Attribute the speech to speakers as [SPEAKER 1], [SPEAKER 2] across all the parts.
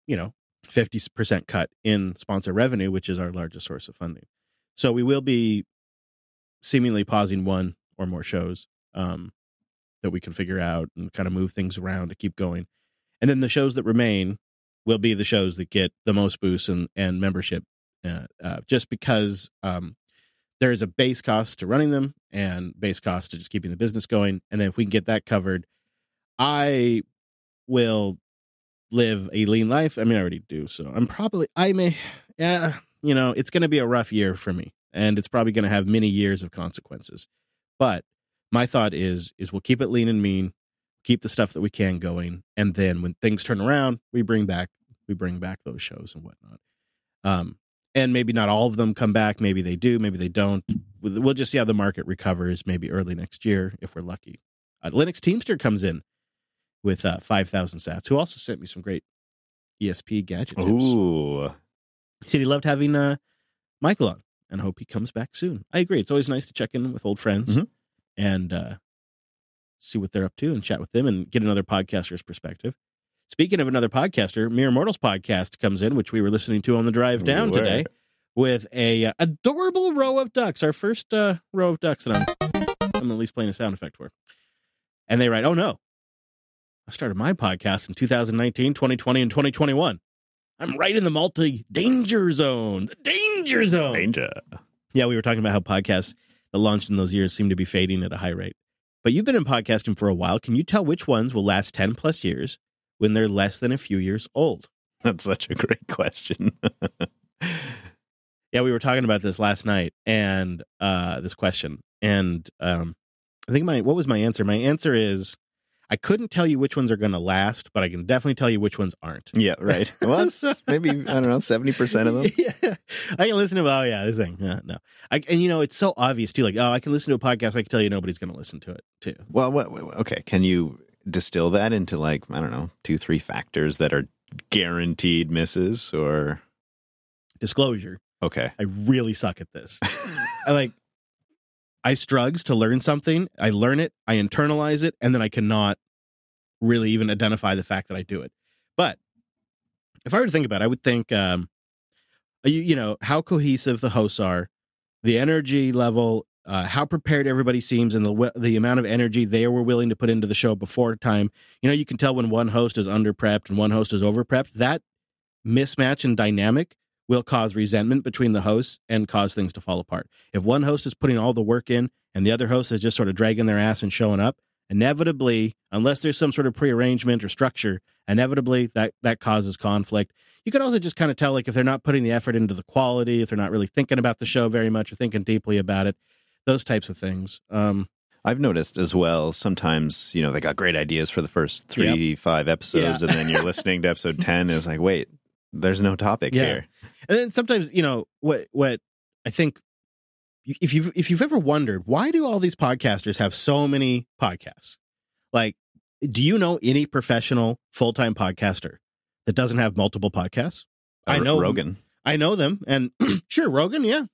[SPEAKER 1] 50% cut in sponsor revenue, which is our largest source of funding. So we will be seemingly pausing one or more shows that we can figure out and kind of move things around to keep going. And then the shows that remain will be the shows that get the most boosts and membership, just because there is a base cost to running them and base cost to just keeping the business going. And then if we can get that covered, I will live a lean life. I mean, I already do. So it's going to be a rough year for me, and it's probably going to have many years of consequences. But my thought is we'll keep it lean and mean, keep the stuff that we can going. And then when things turn around, we bring back those shows and whatnot. And maybe not all of them come back. Maybe they do, maybe they don't. We'll just see how the market recovers, maybe early next year, if we're lucky. Linux Teamster comes in with 5,000 sats, who also sent me some great ESP gadget tips.
[SPEAKER 2] Ooh.
[SPEAKER 1] He said he loved having Michael on and hope he comes back soon. I agree. It's always nice to check in with old friends and see what they're up to and chat with them and get another podcaster's perspective. Speaking of another podcaster, Mere Mortals podcast comes in, which we were listening to on the drive down today, with a adorable row of ducks, our first row of ducks that I'm at least playing a sound effect for. And they write, "Oh no, I started my podcast in 2019, 2020, and 2021. I'm right in the multi-danger zone. The danger zone."
[SPEAKER 2] Danger.
[SPEAKER 1] Yeah, we were talking about how podcasts that launched in those years seem to be fading at a high rate. But you've been in podcasting for a while. Can you tell which ones will last 10 plus years when they're less than a few years old?
[SPEAKER 2] That's such a great question.
[SPEAKER 1] Yeah, we were talking about this last night, and this question. And I think what was my answer? My answer is, I couldn't tell you which ones are going to last, but I can definitely tell you which ones aren't.
[SPEAKER 2] Yeah, right. Well, that's maybe, I don't know, 70% of them.
[SPEAKER 1] Yeah. I can listen to, this thing. No. And it's so obvious too. Like, I can listen to a podcast. I can tell you nobody's going to listen to it too.
[SPEAKER 2] Well, okay. Can you distill that into 2-3 factors that are guaranteed misses or?
[SPEAKER 1] Disclosure.
[SPEAKER 2] Okay.
[SPEAKER 1] I really suck at this. I struggles to learn something. I learn it, I internalize it, and then I cannot really even identify the fact that I do it. But if I were to think about it, I would think, how cohesive the hosts are, the energy level, how prepared everybody seems, and the amount of energy they were willing to put into the show before time. You can tell when one host is under-prepped and one host is over-prepped. That mismatch and dynamic will cause resentment between the hosts and cause things to fall apart. If one host is putting all the work in and the other host is just sort of dragging their ass and showing up, inevitably, unless there's some sort of prearrangement or structure, inevitably that causes conflict. You could also just kind of tell, if they're not putting the effort into the quality, if they're not really thinking about the show very much or thinking deeply about it, those types of things.
[SPEAKER 2] I've noticed as well, sometimes, they got great ideas for the first 3-5 episodes, and then you're listening to episode 10, and it's like, wait, there's no topic here.
[SPEAKER 1] And then sometimes, what I think, if you've ever wondered, why do all these podcasters have so many podcasts? Do you know any professional full-time podcaster that doesn't have multiple podcasts? I know
[SPEAKER 2] Rogan.
[SPEAKER 1] I know them, and sure, Rogan, yeah.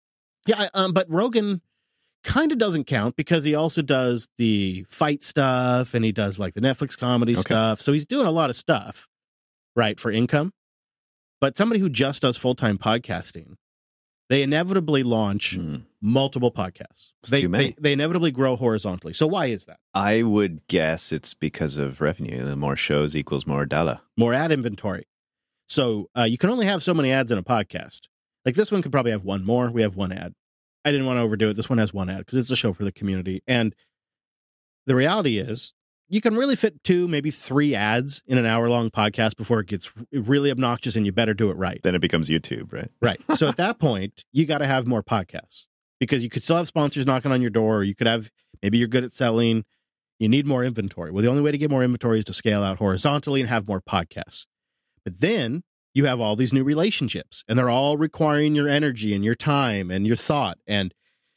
[SPEAKER 1] But Rogan kind of doesn't count because he also does the fight stuff and he does the Netflix comedy stuff. So he's doing a lot of stuff, right, for income. But somebody who just does full-time podcasting, they inevitably launch multiple podcasts.
[SPEAKER 2] Too many.
[SPEAKER 1] They inevitably grow horizontally. So why is that?
[SPEAKER 2] I would guess it's because of revenue. The more shows equals more dollar.
[SPEAKER 1] More ad inventory. So you can only have so many ads in a podcast. This one could probably have one more. We have one ad. I didn't want to overdo it. This one has one ad because it's a show for the community. And the reality is, you can really fit 2, maybe 3 ads in an hour-long podcast before it gets really obnoxious, and you better do it right.
[SPEAKER 2] Then it becomes YouTube, right?
[SPEAKER 1] Right. So at that point, you got to have more podcasts because you could still have sponsors knocking on your door, or you could have, maybe you're good at selling. You need more inventory. Well, the only way to get more inventory is to scale out horizontally and have more podcasts. But then you have all these new relationships, and they're all requiring your energy and your time and your thought. And,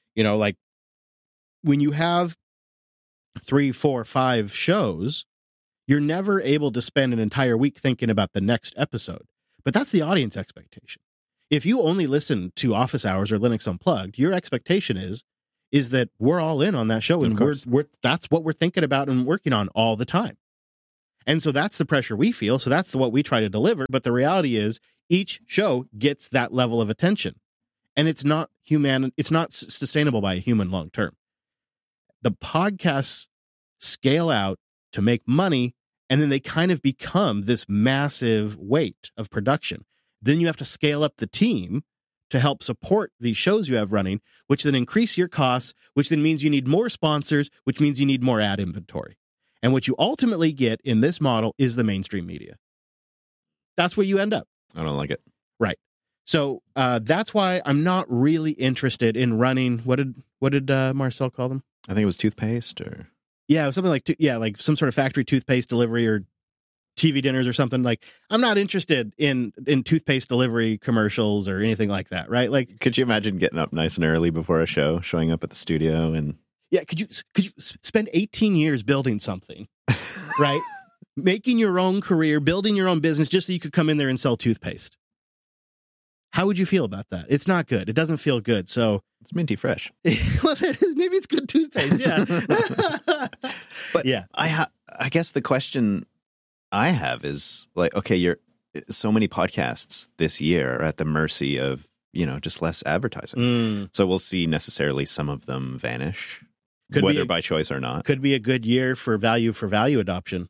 [SPEAKER 1] when you have 3, 4, 5 shows, you're never able to spend an entire week thinking about the next episode. But that's the audience expectation. If you only listen to Office Hours or Linux Unplugged, your expectation is that we're all in on that show, and we're that's what we're thinking about and working on all the time. And so that's the pressure we feel. So that's what we try to deliver. But the reality is each show gets that level of attention. And it's not sustainable by a human long term. The podcasts scale out to make money, and then they kind of become this massive weight of production. Then you have to scale up the team to help support these shows you have running, which then increase your costs, which then means you need more sponsors, which means you need more ad inventory. And what you ultimately get in this model is the mainstream media. That's where you end up.
[SPEAKER 2] I don't like it.
[SPEAKER 1] Right. So that's why I'm not really interested in running. What did Marcel call them?
[SPEAKER 2] I think it was toothpaste or
[SPEAKER 1] it was something like like some sort of factory toothpaste delivery or TV dinners or something. Like, I'm not interested in toothpaste delivery commercials or anything like that. Right? Like,
[SPEAKER 2] could you imagine getting up nice and early before a show, showing up at the studio and
[SPEAKER 1] could you spend 18 years building something, right? Making your own career, building your own business just so you could come in there and sell toothpaste. How would you feel about that? It's not good. It doesn't feel good. So
[SPEAKER 2] it's minty fresh.
[SPEAKER 1] Well, maybe it's good toothpaste. Yeah.
[SPEAKER 2] But yeah, I guess the question I have is like, okay, so many podcasts this year are at the mercy of, just less advertising. So we'll see necessarily some of them vanish, whether by choice or not.
[SPEAKER 1] Could be a good year for value adoption.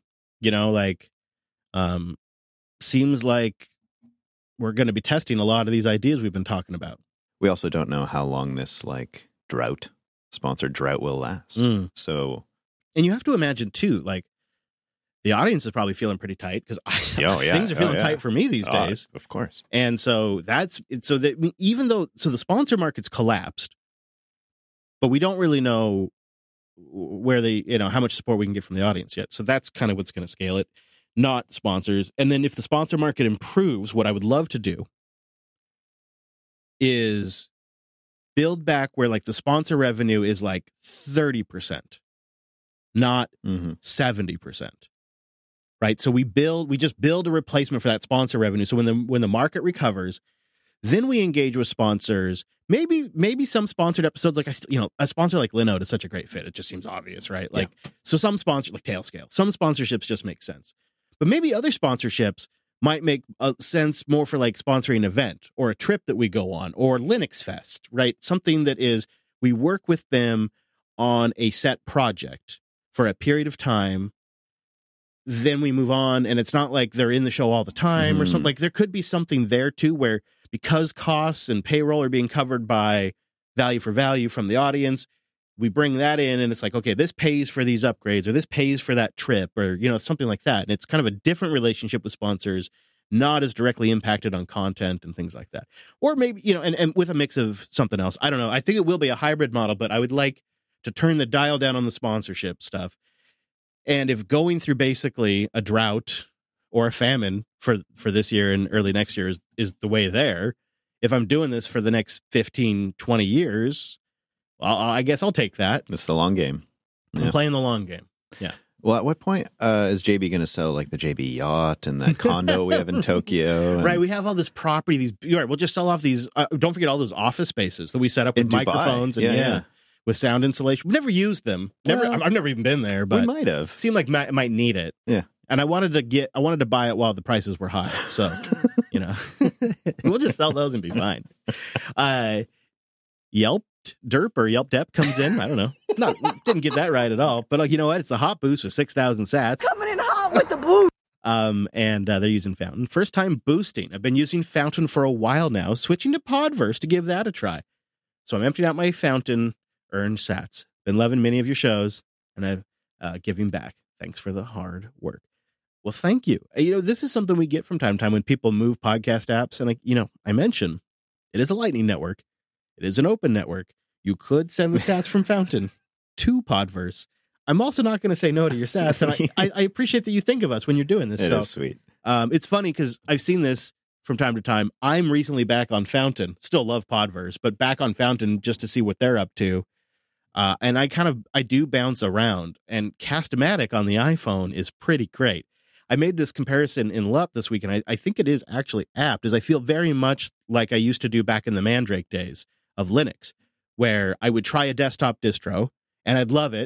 [SPEAKER 1] Seems like we're going to be testing a lot of these ideas we've been talking about.
[SPEAKER 2] We also don't know how long this sponsored drought will last. So,
[SPEAKER 1] and you have to imagine too, like the audience is probably feeling pretty tight because things are feeling tight for me these days.
[SPEAKER 2] Of course.
[SPEAKER 1] And so even though the sponsor market's collapsed, but we don't really know where how much support we can get from the audience yet. So that's kind of what's going to scale it. Not sponsors. And then if the sponsor market improves, what I would love to do is build back where like the sponsor revenue is like 30%, not 70%. Right. So we just build a replacement for that sponsor revenue. So when the market recovers, then we engage with sponsors. Maybe some sponsored episodes, like a sponsor like Linode is such a great fit. It just seems obvious, right? Like, so some sponsors like Tailscale, some sponsorships just make sense. But maybe other sponsorships might make sense more for like sponsoring an event or a trip that we go on or Linux Fest, right? Something that is, we work with them on a set project for a period of time. Then we move on, and it's not like they're in the show all the time or something. Like there could be something there too, where because costs and payroll are being covered by value for value from the audience, we bring that in and it's like, okay, this pays for these upgrades or this pays for that trip or, something like that. And it's kind of a different relationship with sponsors, not as directly impacted on content and things like that. Or maybe, and with a mix of something else. I don't know. I think it will be a hybrid model, but I would like to turn the dial down on the sponsorship stuff. And if going through basically a drought or a famine for this year and early next year is the way there, if I'm doing this for the next 15, 20 years, I guess I'll take that.
[SPEAKER 2] It's the long game.
[SPEAKER 1] I'm playing the long game. Yeah.
[SPEAKER 2] Well, at what point is JB going to sell like the JB yacht and that condo we have in Tokyo?
[SPEAKER 1] Right. We have all this property. We'll just sell off these. Don't forget all those office spaces that we set up with microphones and with sound insulation. We've never used them. I've never even been there, but
[SPEAKER 2] we might have.
[SPEAKER 1] Seemed like might need it.
[SPEAKER 2] Yeah.
[SPEAKER 1] And I wanted to buy it while the prices were high. So, we'll just sell those and be fine. Yelp Derp comes in. I don't know. Didn't get that right at all. But you know what? It's a hot boost with 6,000 sats.
[SPEAKER 3] Coming in hot with the boost.
[SPEAKER 1] And they're using Fountain. First time boosting. I've been using Fountain for a while now, switching to Podverse to give that a try. So I'm emptying out my Fountain earned sats. Been loving many of your shows, and I've giving back. Thanks for the hard work. Well, thank you. This is something we get from time to time when people move podcast apps. And, I mentioned it is a Lightning network. It is an open network. You could send the stats from Fountain to Podverse. I'm also not going to say no to your sats. And I appreciate that you think of us when you're doing this.
[SPEAKER 2] It is sweet.
[SPEAKER 1] It's funny because I've seen this from time to time. I'm recently back on Fountain. Still love Podverse, but back on Fountain just to see what they're up to. And I do bounce around. And Cast-O-Matic on the iPhone is pretty great. I made this comparison in LUP this week, and I think it is actually apt, as I feel very much like I used to do back in the Mandrake days of Linux, where I would try a desktop distro, and I'd love it,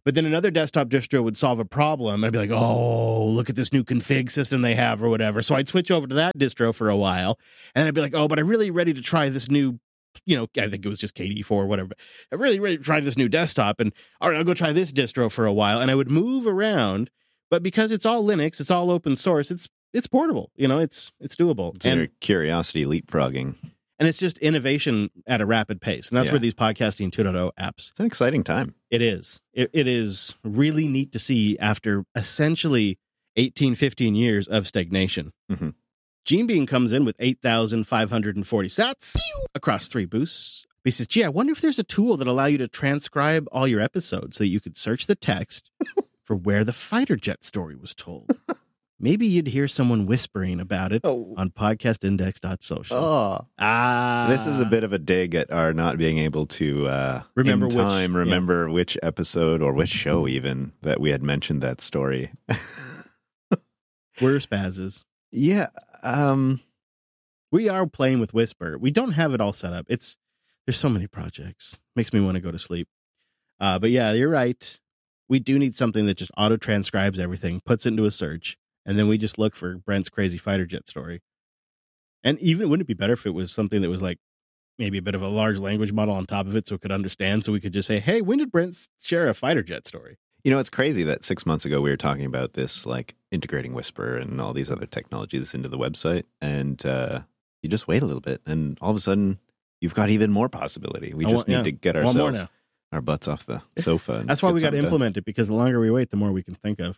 [SPEAKER 1] But then another desktop distro would solve a problem. I'd be like, oh, look at this new config system they have or whatever. So I'd switch over to that distro for a while. And I'd be like, oh, but I'm really ready to try this new, I think it was just KDE4 or whatever. But I'm really ready to try this new desktop. And all right, I'll go try this distro for a while. And I would move around. But because it's all Linux, it's all open source, it's portable. It's doable.
[SPEAKER 2] It's your curiosity leapfrogging.
[SPEAKER 1] And it's just innovation at a rapid pace. And that's where these podcasting 2.0 apps.
[SPEAKER 2] It's an exciting time.
[SPEAKER 1] It is. It is really neat to see after essentially 18, 15 years of stagnation.
[SPEAKER 2] Mm-hmm.
[SPEAKER 1] Gene Bean comes in with 8,540 sats across 3 boosts. He says, gee, I wonder if there's a tool that allow you to transcribe all your episodes so that you could search the text for where the fighter jet story was told. Maybe you'd hear someone whispering about it on podcastindex.social.
[SPEAKER 2] Oh. This is a bit of a dig at our not being able to remember which episode or which show even that we had mentioned that story.
[SPEAKER 1] We're spazzes.
[SPEAKER 2] Yeah.
[SPEAKER 1] We are playing with Whisper. We don't have it all set up. There's so many projects. Makes me want to go to sleep. But yeah, you're right. We do need something that just auto-transcribes everything, puts it into a search, and then we just look for Brent's crazy fighter jet story. And even wouldn't it be better if it was something that was like maybe a bit of a large language model on top of it so it could understand, so we could just say, hey, when did Brent share a fighter jet story?
[SPEAKER 2] It's crazy that 6 months ago we were talking about this, like integrating Whisper and all these other technologies into the website. And you just wait a little bit and all of a sudden you've got even more possibility. We just need to get ourselves, our butts off the sofa. And
[SPEAKER 1] that's why we got to implement it, because the longer we wait, the more we can think of.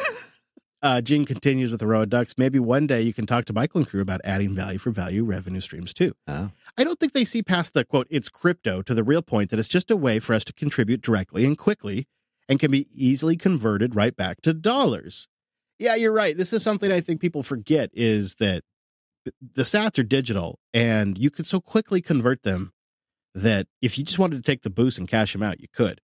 [SPEAKER 1] Gene continues with the row of ducks. Maybe one day you can talk to Michael and crew about adding value for value revenue streams too.
[SPEAKER 2] Oh.
[SPEAKER 1] I don't think they see past the quote, it's crypto, to the real point that it's just a way for us to contribute directly and quickly and can be easily converted right back to dollars. Yeah, you're right. This is something I think people forget, is that the sats are digital and you could so quickly convert them that if you just wanted to take the boost and cash them out, you could.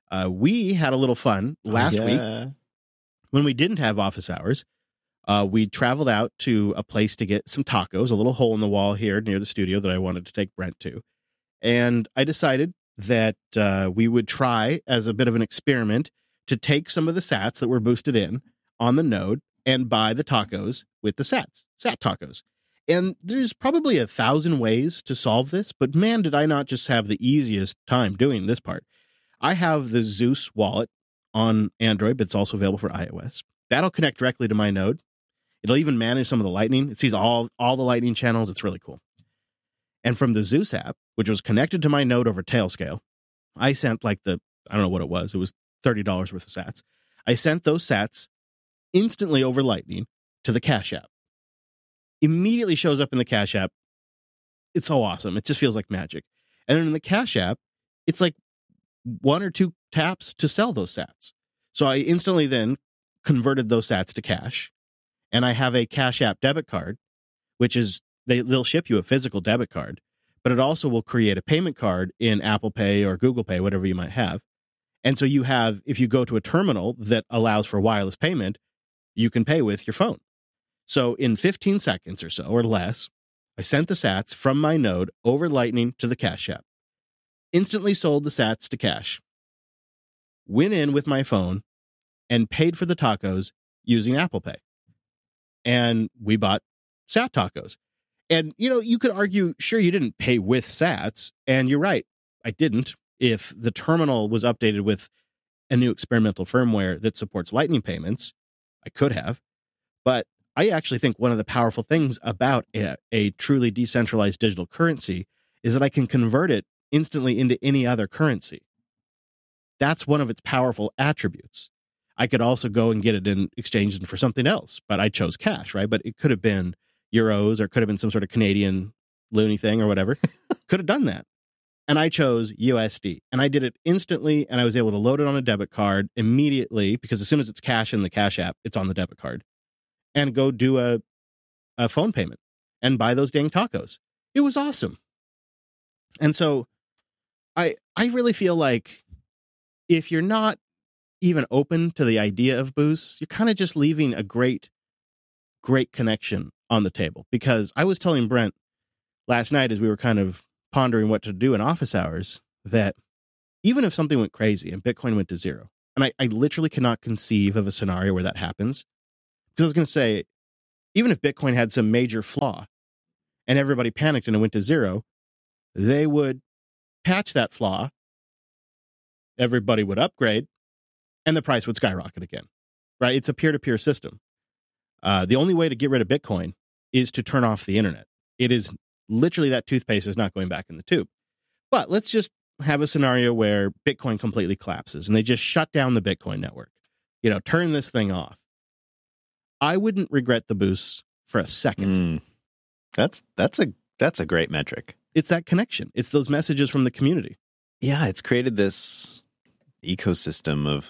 [SPEAKER 1] We had a little fun last week. When we didn't have office hours, we traveled out to a place to get some tacos, a little hole in the wall here near the studio that I wanted to take Brent to. And I decided that we would try, as a bit of an experiment, to take some of the sats that were boosted in on the node and buy the tacos with the sat tacos. And there's probably 1,000 ways to solve this, but man, did I not just have the easiest time doing this part. I have the Zeus wallet on Android, but it's also available for iOS. That'll connect directly to my node. It'll even manage some of the Lightning. It sees all the Lightning channels. It's really cool. And from the Zeus app, which was connected to my node over Tailscale, I sent I don't know what it was. It was $30 worth of sats. I sent those sats instantly over Lightning to the Cash App. Immediately shows up in the Cash App. It's so awesome. It just feels like magic. And then in the Cash App, it's like 1 or 2 taps to sell those sats. So I instantly then converted those sats to cash. And I have a Cash App debit card, which is, they'll ship you a physical debit card, but it also will create a payment card in Apple Pay or Google Pay, whatever you might have. And so you have, if you go to a terminal that allows for wireless payment, you can pay with your phone. So in 15 seconds or so, or less, I sent the sats from my node over Lightning to the Cash App. Instantly sold the sats to cash. Went in with my phone and paid for the tacos using Apple Pay. And we bought sat tacos. And, you could argue, sure, you didn't pay with sats. And you're right, I didn't. If the terminal was updated with a new experimental firmware that supports Lightning payments, I could have. But I actually think one of the powerful things about a truly decentralized digital currency is that I can convert it instantly into any other currency. That's one of its powerful attributes. I could also go and get it in exchange for something else, but I chose cash, right? But it could have been euros or could have been some sort of Canadian loony thing or whatever. Could have done that. And I chose USD. And I did it instantly, and I was able to load it on a debit card immediately, because as soon as it's cash in the Cash App, it's on the debit card, and go do a phone payment and buy those dang tacos. It was awesome. And so I really feel like if you're not even open to the idea of boosts, you're kind of just leaving a great connection on the table. Because I was telling Brent last night, as we were kind of pondering what to do in office hours, that even if something went crazy and Bitcoin went to zero, And I literally cannot conceive of a scenario where that happens. Because I was going to say, even if Bitcoin had some major flaw and everybody panicked and it went to zero, they would patch that flaw, everybody would upgrade, and the price would skyrocket again, right? It's a peer-to-peer system. The only way to get rid of Bitcoin is to turn off the internet. It is literally that toothpaste is not going back in the tube. But let's just have a scenario where Bitcoin completely collapses and they just shut down the Bitcoin network. Turn this thing off. I wouldn't regret the boosts for a second.
[SPEAKER 2] That's a great metric.
[SPEAKER 1] It's that connection. It's those messages from the community.
[SPEAKER 2] Yeah, it's created this ecosystem of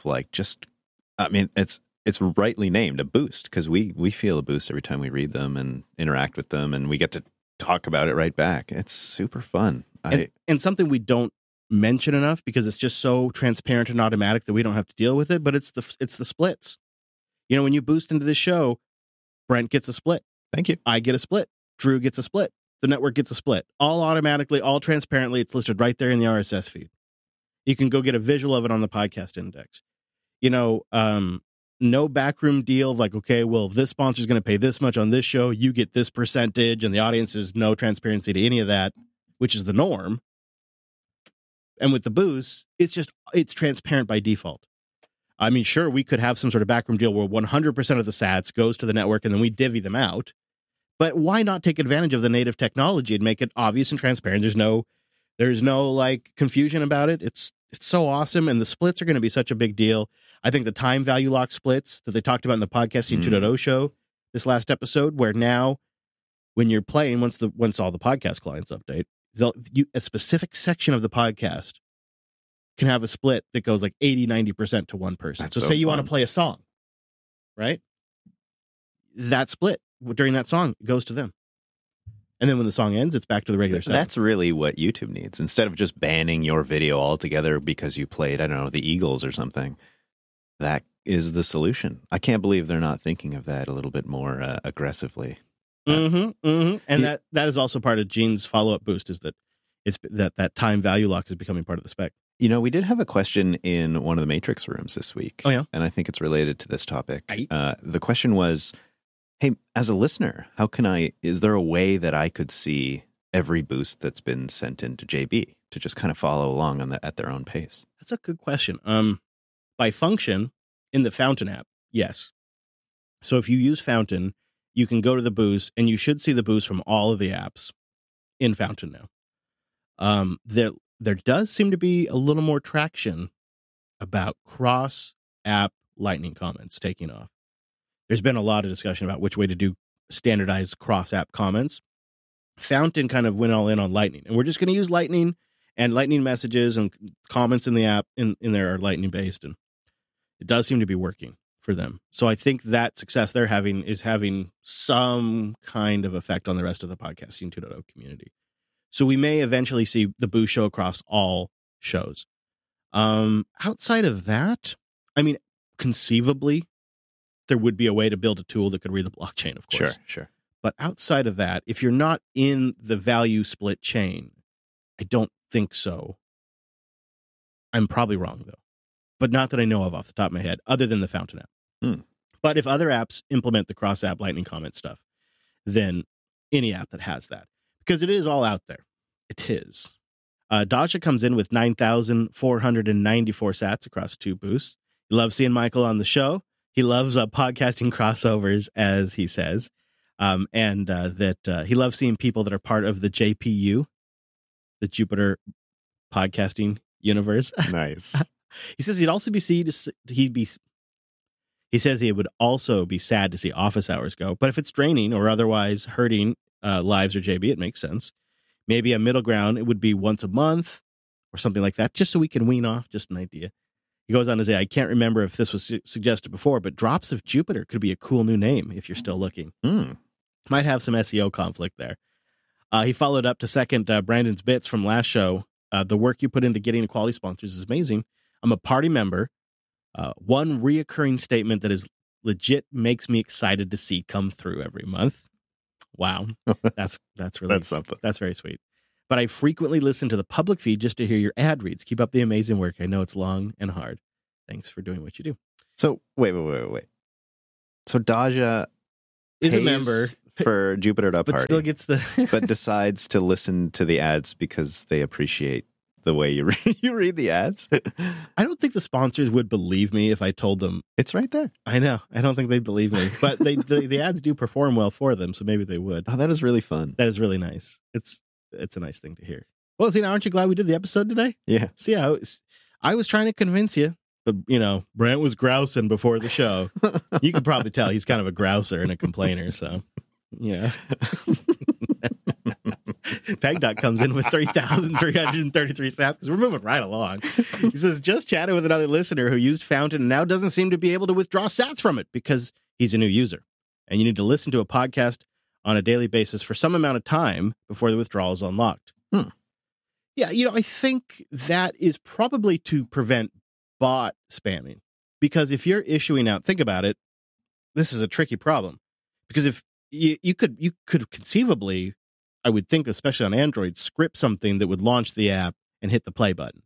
[SPEAKER 2] it's rightly named a boost because we feel a boost every time we read them and interact with them, and we get to talk about it right back. It's super fun.
[SPEAKER 1] And something we don't mention enough because it's just so transparent and automatic that we don't have to deal with it, but it's the splits. When you boost into this show, Brent gets a split.
[SPEAKER 2] Thank you.
[SPEAKER 1] I get a split. Drew gets a split. The network gets a split. All automatically, all transparently. It's listed right there in the RSS feed. You can go get a visual of it on the podcast index. No backroom deal of like, okay, well, this sponsor's going to pay this much on this show. You get this percentage, and the audience is no transparency to any of that, which is the norm. And with the boost, it's transparent by default. I mean, sure, we could have some sort of backroom deal where 100% of the sats goes to the network and then we divvy them out. But why not take advantage of the native technology and make it obvious and transparent? There's no like confusion about it. It's so awesome. And the splits are going to be such a big deal. I think the time value lock splits that they talked about in the Podcasting 2.0 show this last episode, where now when you're playing, once all the podcast clients update, a specific section of the podcast can have a split that goes like 80-90% to one person. So say you want to play a song, right? That split during that song goes to them. And then when the song ends, it's back to the regular set.
[SPEAKER 2] That's really what YouTube needs. Instead of just banning your video altogether because you played, I don't know, the Eagles or something, that is the solution. I can't believe they're not thinking of that a little bit more aggressively.
[SPEAKER 1] And that is also part of Gene's follow-up boost, is that it's that time value lock is becoming part of the spec.
[SPEAKER 2] We did have a question in one of the Matrix rooms this week.
[SPEAKER 1] Oh, yeah?
[SPEAKER 2] And I think it's related to this topic. The question was, hey, as a listener, is there a way that I could see every boost that's been sent into JB to just kind of follow along at their own pace?
[SPEAKER 1] That's a good question. By function, in the Fountain app, yes. So if you use Fountain, you can go to the boost, and you should see the boost from all of the apps in Fountain now. There does seem to be a little more traction about cross-app Lightning comments taking off. There's been a lot of discussion about which way to do standardized cross-app comments. Fountain kind of went all in on Lightning, and we're just going to use Lightning, and Lightning messages and comments in the app in there are Lightning-based, and it does seem to be working for them. So I think that success they're having is having some kind of effect on the rest of the Podcasting 2.0 community. So we may eventually see the boost show across all shows. Outside of that, I mean, conceivably, there would be a way to build a tool that could read the blockchain, of course.
[SPEAKER 2] Sure.
[SPEAKER 1] But outside of that, if you're not in the value split chain, I don't think so. I'm probably wrong, though. But not that I know of off the top of my head, other than the Fountain app. But if other apps implement the cross-app Lightning comment stuff, then any app that has that. Because it is all out there. It is. Dasha comes in with 9,494 sats across 2 boosts. He loves seeing Michael on the show. He loves podcasting crossovers, as he says. And that he loves seeing people that are part of the JPU, the Jupiter podcasting universe.
[SPEAKER 2] Nice.
[SPEAKER 1] He says he says he would also be sad to see office hours go, but if it's draining or otherwise hurting lives or JB, it makes sense. Maybe a middle ground, it would be once a month or something like that, just so we can wean off. Just an idea. He goes on to say, I can't remember if this was suggested before, but Drops of Jupiter could be a cool new name if you're still looking. Might have some SEO conflict there. He followed up to second Brandon's bits from last show. The work you put into getting quality sponsors is amazing. I'm a party member. One reoccurring statement that is legit makes me excited to see come through every month. Wow. That's really
[SPEAKER 2] that's something.
[SPEAKER 1] That's very sweet. But I frequently listen to the public feed just to hear your ad reads. Keep up the amazing work. I know it's long and hard. thanks for doing what you do.
[SPEAKER 2] So wait. So Daja
[SPEAKER 1] Is a member
[SPEAKER 2] for Jupiter Party,
[SPEAKER 1] but still gets the
[SPEAKER 2] but decides to listen to the ads because they appreciate the way you read the ads.
[SPEAKER 1] I don't think the sponsors would believe me if I told them.
[SPEAKER 2] It's right there.
[SPEAKER 1] I know. I don't think they'd believe me, but the ads do perform well for them, so maybe they would.
[SPEAKER 2] Oh, that is really fun.
[SPEAKER 1] That is really nice. It's a nice thing to hear. Well, see, now aren't you glad we did the episode today?
[SPEAKER 2] Yeah.
[SPEAKER 1] See, I was trying to convince you, but Brent was grousing before the show. You can probably tell he's kind of a grouser and a complainer, so yeah. PegDoc comes in with 3,333 stats because we're moving right along. He says, just chatted with another listener who used Fountain and now doesn't seem to be able to withdraw sats from it because he's a new user. And you need to listen to a podcast on a daily basis for some amount of time before the withdrawal is unlocked. Yeah, I think that is probably to prevent bot spamming. Because if you're issuing out, think about it, this is a tricky problem. Because if you could conceivably, I would think, especially on Android, script something that would launch the app and hit the play button.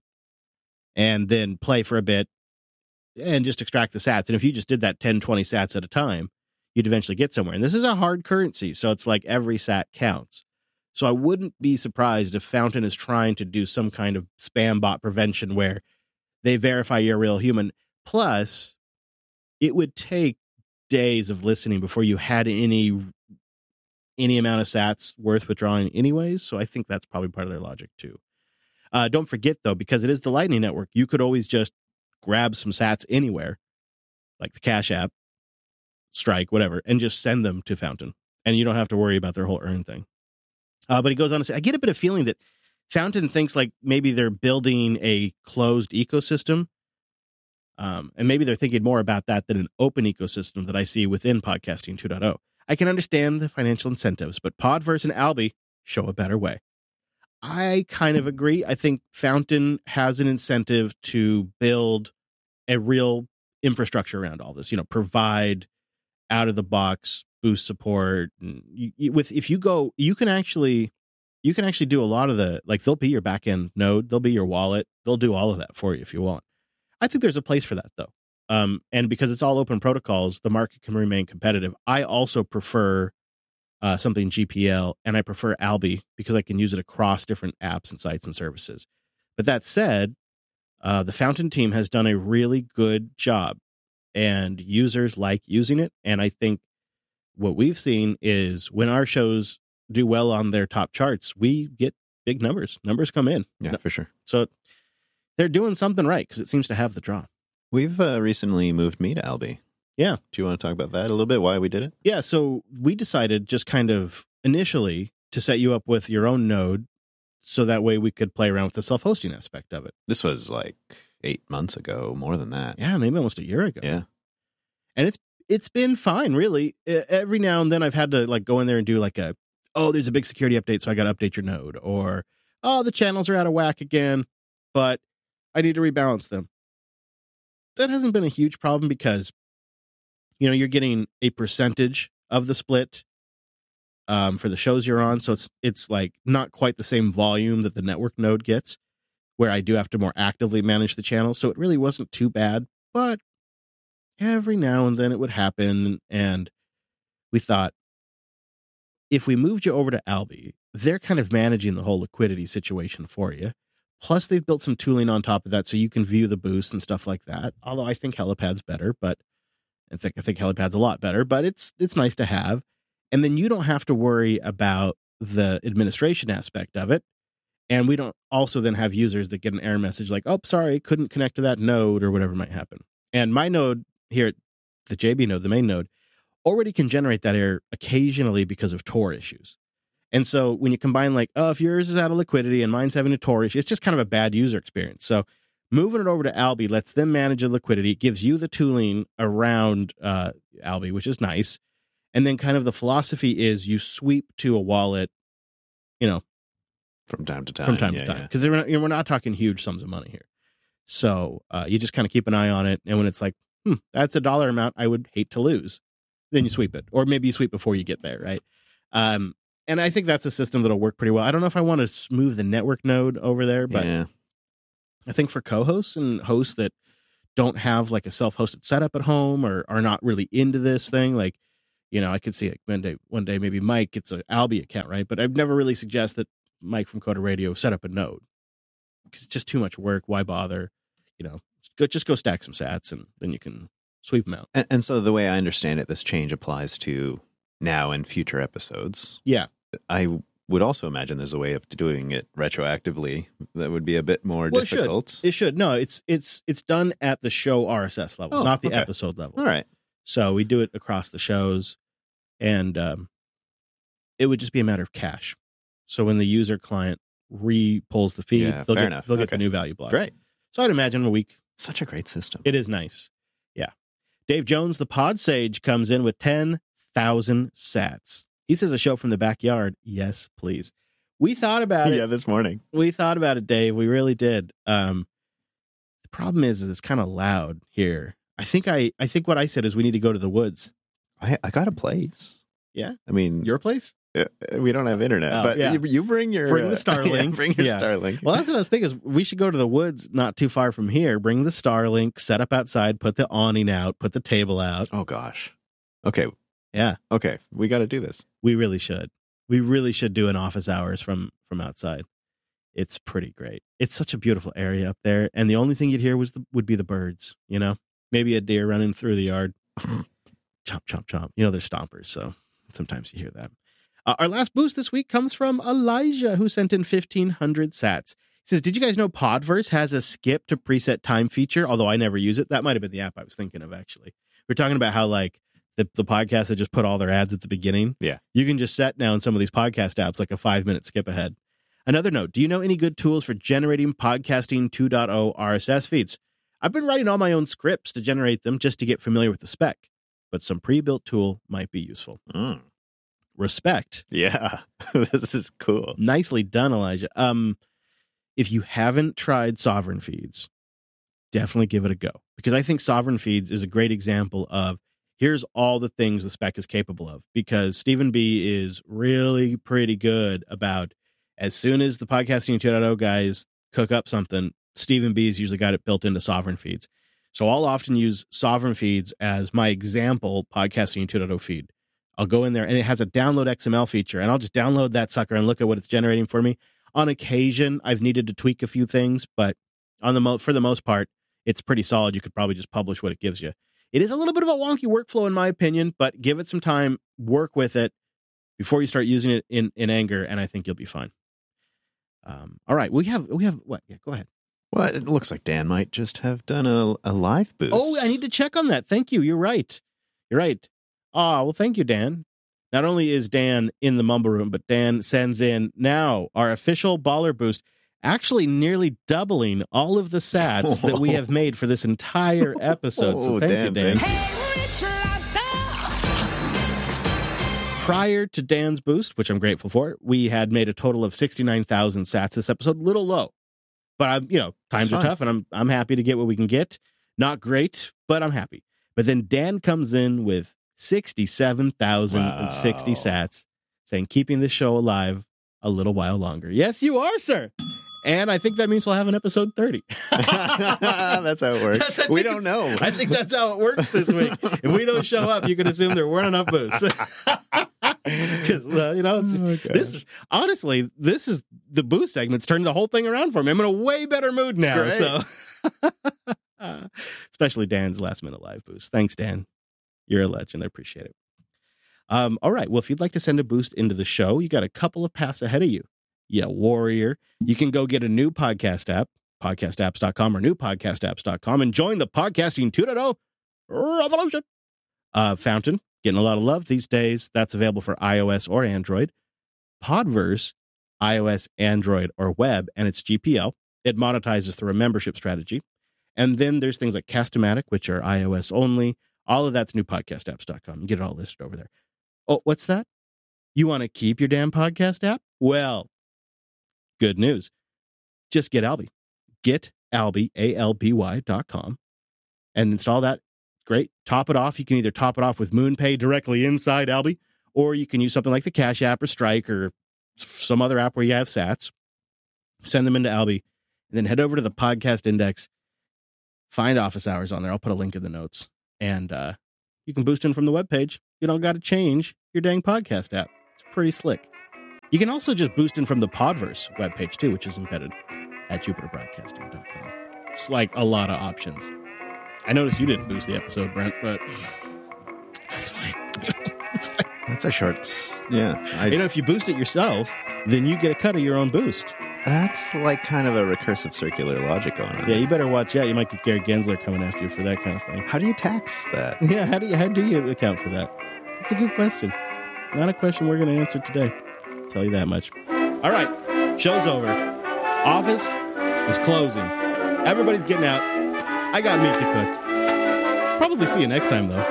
[SPEAKER 1] And then play for a bit and just extract the sats. And if you just did that 10, 20 sats at a time, you'd eventually get somewhere. And this is a hard currency, so it's like every sat counts. So I wouldn't be surprised if Fountain is trying to do some kind of spam bot prevention where they verify you're a real human. Plus, it would take days of listening before you had any amount of sats worth withdrawing anyways. So I think that's probably part of their logic too. Don't forget, though, because it is the Lightning Network, you could always just grab some sats anywhere, like the Cash App, Strike, whatever, and just send them to Fountain. And you don't have to worry about their whole earn thing. But he goes on to say, I get a bit of feeling that Fountain thinks like maybe they're building a closed ecosystem. And maybe they're thinking more about that than an open ecosystem that I see within Podcasting 2.0. I can understand the financial incentives, but Podverse and Alby show a better way. I kind of agree. I think Fountain has an incentive to build a real infrastructure around all this, provide out of the box boost support. If you go, you can actually do a lot of the, like, they'll be your backend node, they'll be your wallet, they'll do all of that for you if you want. I think there's a place for that though. And because it's all open protocols, the market can remain competitive. I also prefer something GPL, and I prefer Alby because I can use it across different apps and sites and services. But that said, the Fountain team has done a really good job, and users like using it. And I think what we've seen is when our shows do well on their top charts, we get big numbers. Numbers come in.
[SPEAKER 2] Yeah, for sure.
[SPEAKER 1] So they're doing something right because it seems to have the draw.
[SPEAKER 2] We've recently moved me to Alby.
[SPEAKER 1] Yeah.
[SPEAKER 2] Do you want to talk about that a little bit, why we did it?
[SPEAKER 1] Yeah, so we decided just kind of initially to set you up with your own node so that way we could play around with the self-hosting aspect of it.
[SPEAKER 2] This was like 8 months ago, more than that.
[SPEAKER 1] Yeah, maybe almost a year ago.
[SPEAKER 2] Yeah.
[SPEAKER 1] And it's been fine, really. Every now and then I've had to like go in there and do like there's a big security update, so I got to update your node. Or, the channels are out of whack again, but I need to rebalance them. That hasn't been a huge problem because, you're getting a percentage of the split for the shows you're on. So it's like not quite the same volume that the network node gets, where I do have to more actively manage the channel. So it really wasn't too bad, but every now and then it would happen. And we thought, if we moved you over to Alby, they're kind of managing the whole liquidity situation for you. Plus, they've built some tooling on top of that so you can view the boosts and stuff like that. Although I think Helipad's better, but I think Helipad's a lot better, but it's nice to have. And then you don't have to worry about the administration aspect of it. And we don't also then have users that get an error message like, oh, sorry, couldn't connect to that node or whatever might happen. And my node here, the JB node, the main node, already can generate that error occasionally because of Tor issues. And so when you combine like, if yours is out of liquidity and mine's having a Tor issue, it's just kind of a bad user experience. So moving it over to Alby lets them manage the liquidity, gives you the tooling around Alby, which is nice. And then kind of the philosophy is you sweep to a wallet,
[SPEAKER 2] from time to time.
[SPEAKER 1] From time to time. Because we're not talking huge sums of money here. So you just kind of keep an eye on it. And when it's like, that's a dollar amount I would hate to lose, then you sweep it. Or maybe you sweep before you get there, right? And I think that's a system that'll work pretty well. I don't know if I want to move the network node over there, but I think for co-hosts and hosts that don't have like a self-hosted setup at home or are not really into this thing. Like, you know, I could see like one day maybe Mike gets an Alby account, right? But I've never really suggested that Mike from Coda Radio set up a node because it's just too much work. Why bother? You know, just go stack some sats and then you can sweep them out.
[SPEAKER 2] And so the way I understand it, this change applies to now and future episodes.
[SPEAKER 1] Yeah.
[SPEAKER 2] I would also imagine there's a way of doing it retroactively that would be a bit more difficult.
[SPEAKER 1] It should. No, it's done at the show RSS level, not the episode level.
[SPEAKER 2] All right.
[SPEAKER 1] So we do it across the shows, and it would just be a matter of cache. So when the user client re-pulls the feed, they'll get the new value block.
[SPEAKER 2] Great.
[SPEAKER 1] So I'd imagine a week.
[SPEAKER 2] Such a great system.
[SPEAKER 1] It is nice. Yeah. Dave Jones, the Pod Sage, comes in with 10,000 sats. He says a show from the backyard. Yes, please. We thought about it.
[SPEAKER 2] Yeah, this morning.
[SPEAKER 1] We thought about it, Dave. We really did. The problem is it's kind of loud here. I think what I said is we need to go to the woods.
[SPEAKER 2] I got a place.
[SPEAKER 1] Yeah?
[SPEAKER 2] I mean,
[SPEAKER 1] your place?
[SPEAKER 2] We don't have internet, but you bring the Starlink.
[SPEAKER 1] Bring your
[SPEAKER 2] Starlink.
[SPEAKER 1] Well, that's what I was thinking is we should go to the woods not too far from here, bring the Starlink, set up outside, put the awning out, put the table out.
[SPEAKER 2] Oh, gosh. Okay.
[SPEAKER 1] Yeah.
[SPEAKER 2] Okay. We got to do this.
[SPEAKER 1] We really should. We really should do an office hours from outside. It's pretty great. It's such a beautiful area up there. And the only thing you'd hear would be the birds, you know? Maybe a deer running through the yard. Chomp, chomp, chomp. You know, they're stompers, so sometimes you hear that. Our last boost this week comes from Elijah, who sent in 1,500 sats. He says, did you guys know Podverse has a skip to preset time feature? Although I never use it. That might have been the app I was thinking of, actually. We're talking about how, like, the podcasts that just put all their ads at the beginning.
[SPEAKER 2] Yeah.
[SPEAKER 1] You can just set now in some of these podcast apps like a 5-minute skip ahead. Another note, do you know any good tools for generating podcasting 2.0 RSS feeds? I've been writing all my own scripts to generate them just to get familiar with the spec, but some pre-built tool might be useful. Respect.
[SPEAKER 2] Yeah, this is cool.
[SPEAKER 1] Nicely done, Elijah. If you haven't tried Sovereign Feeds, definitely give it a go, because I think Sovereign Feeds is a great example of here's all the things the spec is capable of, because Stephen B is really pretty good about as soon as the Podcasting 2.0 guys cook up something, Stephen B's usually got it built into Sovereign Feeds. So I'll often use Sovereign Feeds as my example Podcasting 2.0 feed. I'll go in there and it has a download XML feature, and I'll just download that sucker and look at what it's generating for me. On occasion, I've needed to tweak a few things, but for the most part, it's pretty solid. You could probably just publish what it gives you. It is a little bit of a wonky workflow in my opinion, but give it some time, work with it before you start using it in anger, and I think you'll be fine. All right, we have what? Yeah, go ahead.
[SPEAKER 2] Well, it looks like Dan might just have done a live boost.
[SPEAKER 1] Oh, I need to check on that. Thank you. You're right. Well, thank you, Dan. Not only is Dan in the mumble room, but Dan sends in now our official baller boost, actually nearly doubling all of the sats that we have made for this entire episode. So thank you, Dan.
[SPEAKER 3] Hey, Rich Lobster!
[SPEAKER 1] Prior to Dan's boost, which I'm grateful for, we had made a total of 69,000 sats this episode. A little low, but times are tough, and I'm happy to get what we can get. Not great, but I'm happy. But then Dan comes in with 67,060 sats, saying, keeping the show alive a little while longer. Yes, you are, sir. And I think that means we'll have an episode 30.
[SPEAKER 2] That's how it works. We don't know.
[SPEAKER 1] I think that's how it works this week. If we don't show up, you can assume there weren't enough boosts. Because, this is the boost segment's turned the whole thing around for me. I'm in a way better mood now.
[SPEAKER 2] Great.
[SPEAKER 1] So, especially Dan's last minute live boost. Thanks, Dan. You're a legend. I appreciate it. All right. Well, if you'd like to send a boost into the show, you got a couple of paths ahead of you. Yeah, warrior. You can go get a new podcast app, podcastapps.com or newpodcastapps.com, and join the Podcasting 2.0 revolution. Fountain, getting a lot of love these days. That's available for iOS or Android. Podverse, iOS, Android, or web, and it's GPL. It monetizes through a membership strategy. And then there's things like Cast-O-Matic, which are iOS only. All of that's newpodcastapps.com. You get it all listed over there. Oh, what's that? You want to keep your damn podcast app? Well, good news. Just get Alby. Get Alby, ALBY.com, and install that. Great. Top it off. You can either top it off with MoonPay directly inside Alby, or you can use something like the Cash App or Strike or some other app where you have sats. Send them into Alby, and then head over to the podcast index. find office hours on there. I'll put a link in the notes. And you can boost in from the webpage. You don't got to change your dang podcast app. It's pretty slick. You can also just boost in from the Podverse webpage too, which is embedded at jupiterbroadcasting.com. It's like a lot of options. I noticed you didn't boost the episode, Brent, but that's fine. It's fine.
[SPEAKER 2] That's a short. Yeah.
[SPEAKER 1] If you boost it yourself, then you get a cut of your own boost.
[SPEAKER 2] That's like kind of a recursive circular logic going on.
[SPEAKER 1] Yeah, you better watch out. You might get Gary Gensler coming after you for that kind of thing.
[SPEAKER 2] How do you tax that?
[SPEAKER 1] Yeah, how do you account for that? It's a good question. Not a question we're going to answer today. I'll tell you that much. All right, show's over. Office is closing. Everybody's getting out. I got meat to cook. Probably see you next time, though.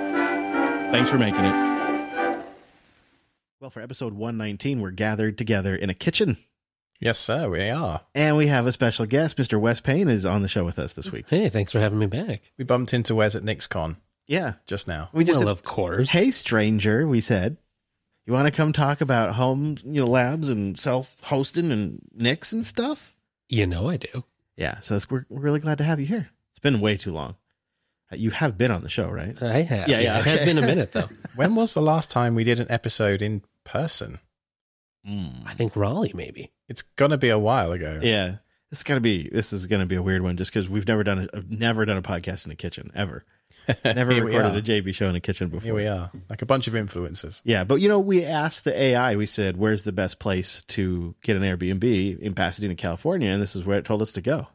[SPEAKER 1] Thanks for making it. Well, for episode 119, we're gathered together in a kitchen.
[SPEAKER 4] Yes, sir, we are.
[SPEAKER 1] And we have a special guest. Mr. Wes Payne is on the show with us this week.
[SPEAKER 5] Hey, thanks for having me back.
[SPEAKER 4] We bumped into Wes at NixCon
[SPEAKER 1] Yeah.
[SPEAKER 4] just now.
[SPEAKER 1] We just
[SPEAKER 5] Well,
[SPEAKER 1] said,
[SPEAKER 5] of course.
[SPEAKER 1] hey, stranger, we said. You want to come talk about home labs and self-hosting and Nix and stuff?
[SPEAKER 5] You know I do.
[SPEAKER 1] Yeah, so we're really glad to have you here. It's been way too long. You have been on the show, right?
[SPEAKER 5] I have.
[SPEAKER 1] Yeah,
[SPEAKER 5] It has
[SPEAKER 1] okay.
[SPEAKER 5] been a minute, though.
[SPEAKER 4] When was the last time we did an episode in person?
[SPEAKER 5] I think Raleigh, maybe.
[SPEAKER 4] It's going to be a while ago.
[SPEAKER 1] Yeah, this is gonna be a weird one just because we've never done a podcast in a kitchen ever. Never
[SPEAKER 4] Here we
[SPEAKER 1] recorded
[SPEAKER 4] are.
[SPEAKER 1] a JB show in a kitchen before.
[SPEAKER 4] Here we are, like a bunch of influencers.
[SPEAKER 1] Yeah, but we asked the AI. We said, "Where's the best place to get an Airbnb in Pasadena, California?" And this is where it told us to go.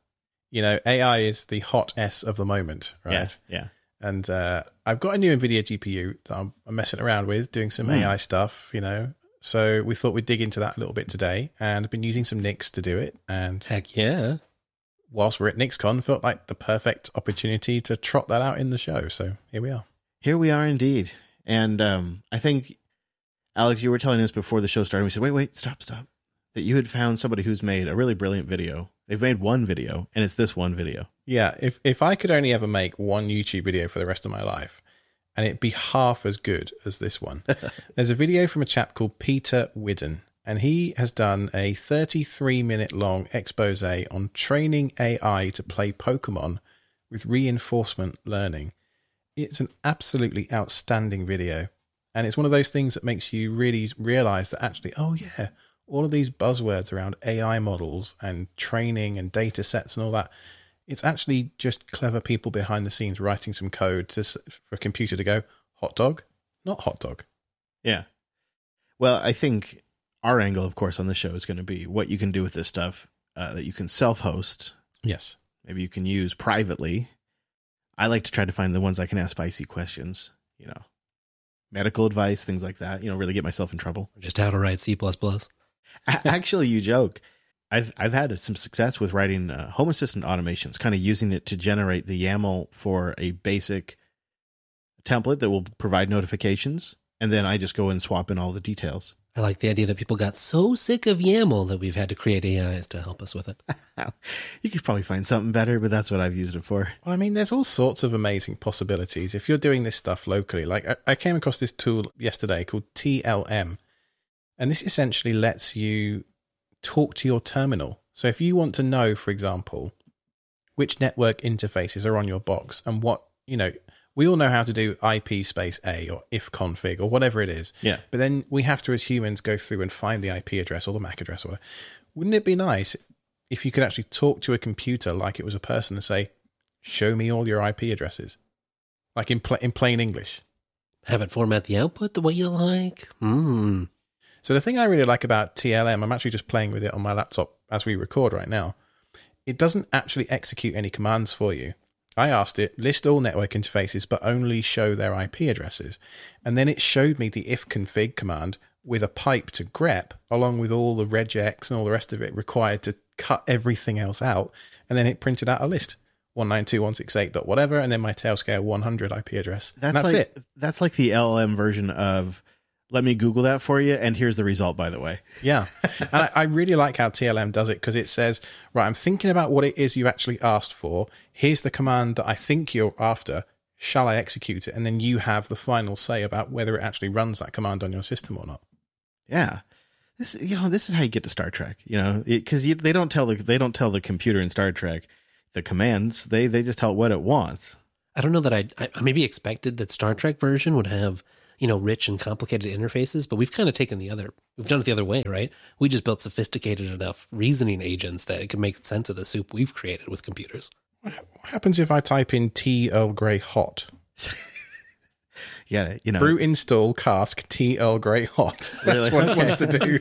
[SPEAKER 4] AI is the hot S of the moment, right?
[SPEAKER 1] Yeah.
[SPEAKER 4] And I've got a new NVIDIA GPU that I'm messing around with, doing some AI stuff, So we thought we'd dig into that a little bit today, and I've been using some Nix to do it. And
[SPEAKER 5] Heck yeah.
[SPEAKER 4] whilst we're at NixCon, felt like the perfect opportunity to trot that out in the show. So here we are.
[SPEAKER 1] Here we are indeed. And I think, Alex, you were telling us before the show started, we said, wait, stop, that you had found somebody who's made a really brilliant video. They've made one video, and it's this one video.
[SPEAKER 4] Yeah, if I could only ever make one YouTube video for the rest of my life, and it'd be half as good as this one. There's a video from a chap called Peter Widden, and he has done a 33-minute long expose on training AI to play Pokemon with reinforcement learning. It's an absolutely outstanding video, and it's one of those things that makes you really realize that actually, oh yeah, all of these buzzwords around AI models and training and data sets and all that, it's actually just clever people behind the scenes writing some code for a computer to go, hot dog, not hot dog.
[SPEAKER 1] Yeah. Well, I think our angle, of course, on the show is going to be what you can do with this stuff that you can self-host.
[SPEAKER 4] Yes.
[SPEAKER 1] Maybe you can use privately. I like to try to find the ones I can ask spicy questions, medical advice, things like that, really get myself in trouble.
[SPEAKER 5] Just how to write C++.
[SPEAKER 1] Actually, you joke. I've had some success with writing Home Assistant automations, kind of using it to generate the YAML for a basic template that will provide notifications, and then I just go and swap in all the details.
[SPEAKER 5] I like the idea that people got so sick of YAML that we've had to create AIs to help us with it.
[SPEAKER 1] You could probably find something better, but that's what I've used it for.
[SPEAKER 4] Well, I mean, there's all sorts of amazing possibilities. If you're doing this stuff locally, like I came across this tool yesterday called TLM, and this essentially lets you talk to your terminal. So if you want to know, for example, which network interfaces are on your box and what, we all know how to do IP space A or ifconfig or whatever it is.
[SPEAKER 1] Yeah.
[SPEAKER 4] But then we have to, as humans, go through and find the IP address or the MAC address or whatever. Wouldn't it be nice if you could actually talk to a computer like it was a person and say, show me all your IP addresses? Like in plain English.
[SPEAKER 5] Have it format the output the way you like.
[SPEAKER 4] So the thing I really like about TLM, I'm actually just playing with it on my laptop as we record right now. It doesn't actually execute any commands for you. I asked it, list all network interfaces, but only show their IP addresses. And then it showed me the ifconfig command with a pipe to grep, along with all the regex and all the rest of it required to cut everything else out. And then it printed out a list. 192.168. whatever, and then my Tailscale 100 IP address. That's it.
[SPEAKER 1] That's like the LLM version of, let me Google that for you, and here's the result, by the way.
[SPEAKER 4] Yeah. And I really like how TLM does it, because it says, right, I'm thinking about what it is you actually asked for. Here's the command that I think you're after. Shall I execute it? And then you have the final say about whether it actually runs that command on your system or not.
[SPEAKER 1] Yeah. This is how you get to Star Trek, because they don't tell the computer in Star Trek, the commands. They just tell it what it wants.
[SPEAKER 5] I don't know that I maybe expected that Star Trek version would have, rich and complicated interfaces, but we've kind of we've done it the other way, right? We just built sophisticated enough reasoning agents that it can make sense of the soup we've created with computers.
[SPEAKER 4] What happens if I type in tea Earl Grey hot?
[SPEAKER 1] Yeah,
[SPEAKER 4] brew install cask tea Earl Grey hot. That's what it wants to do.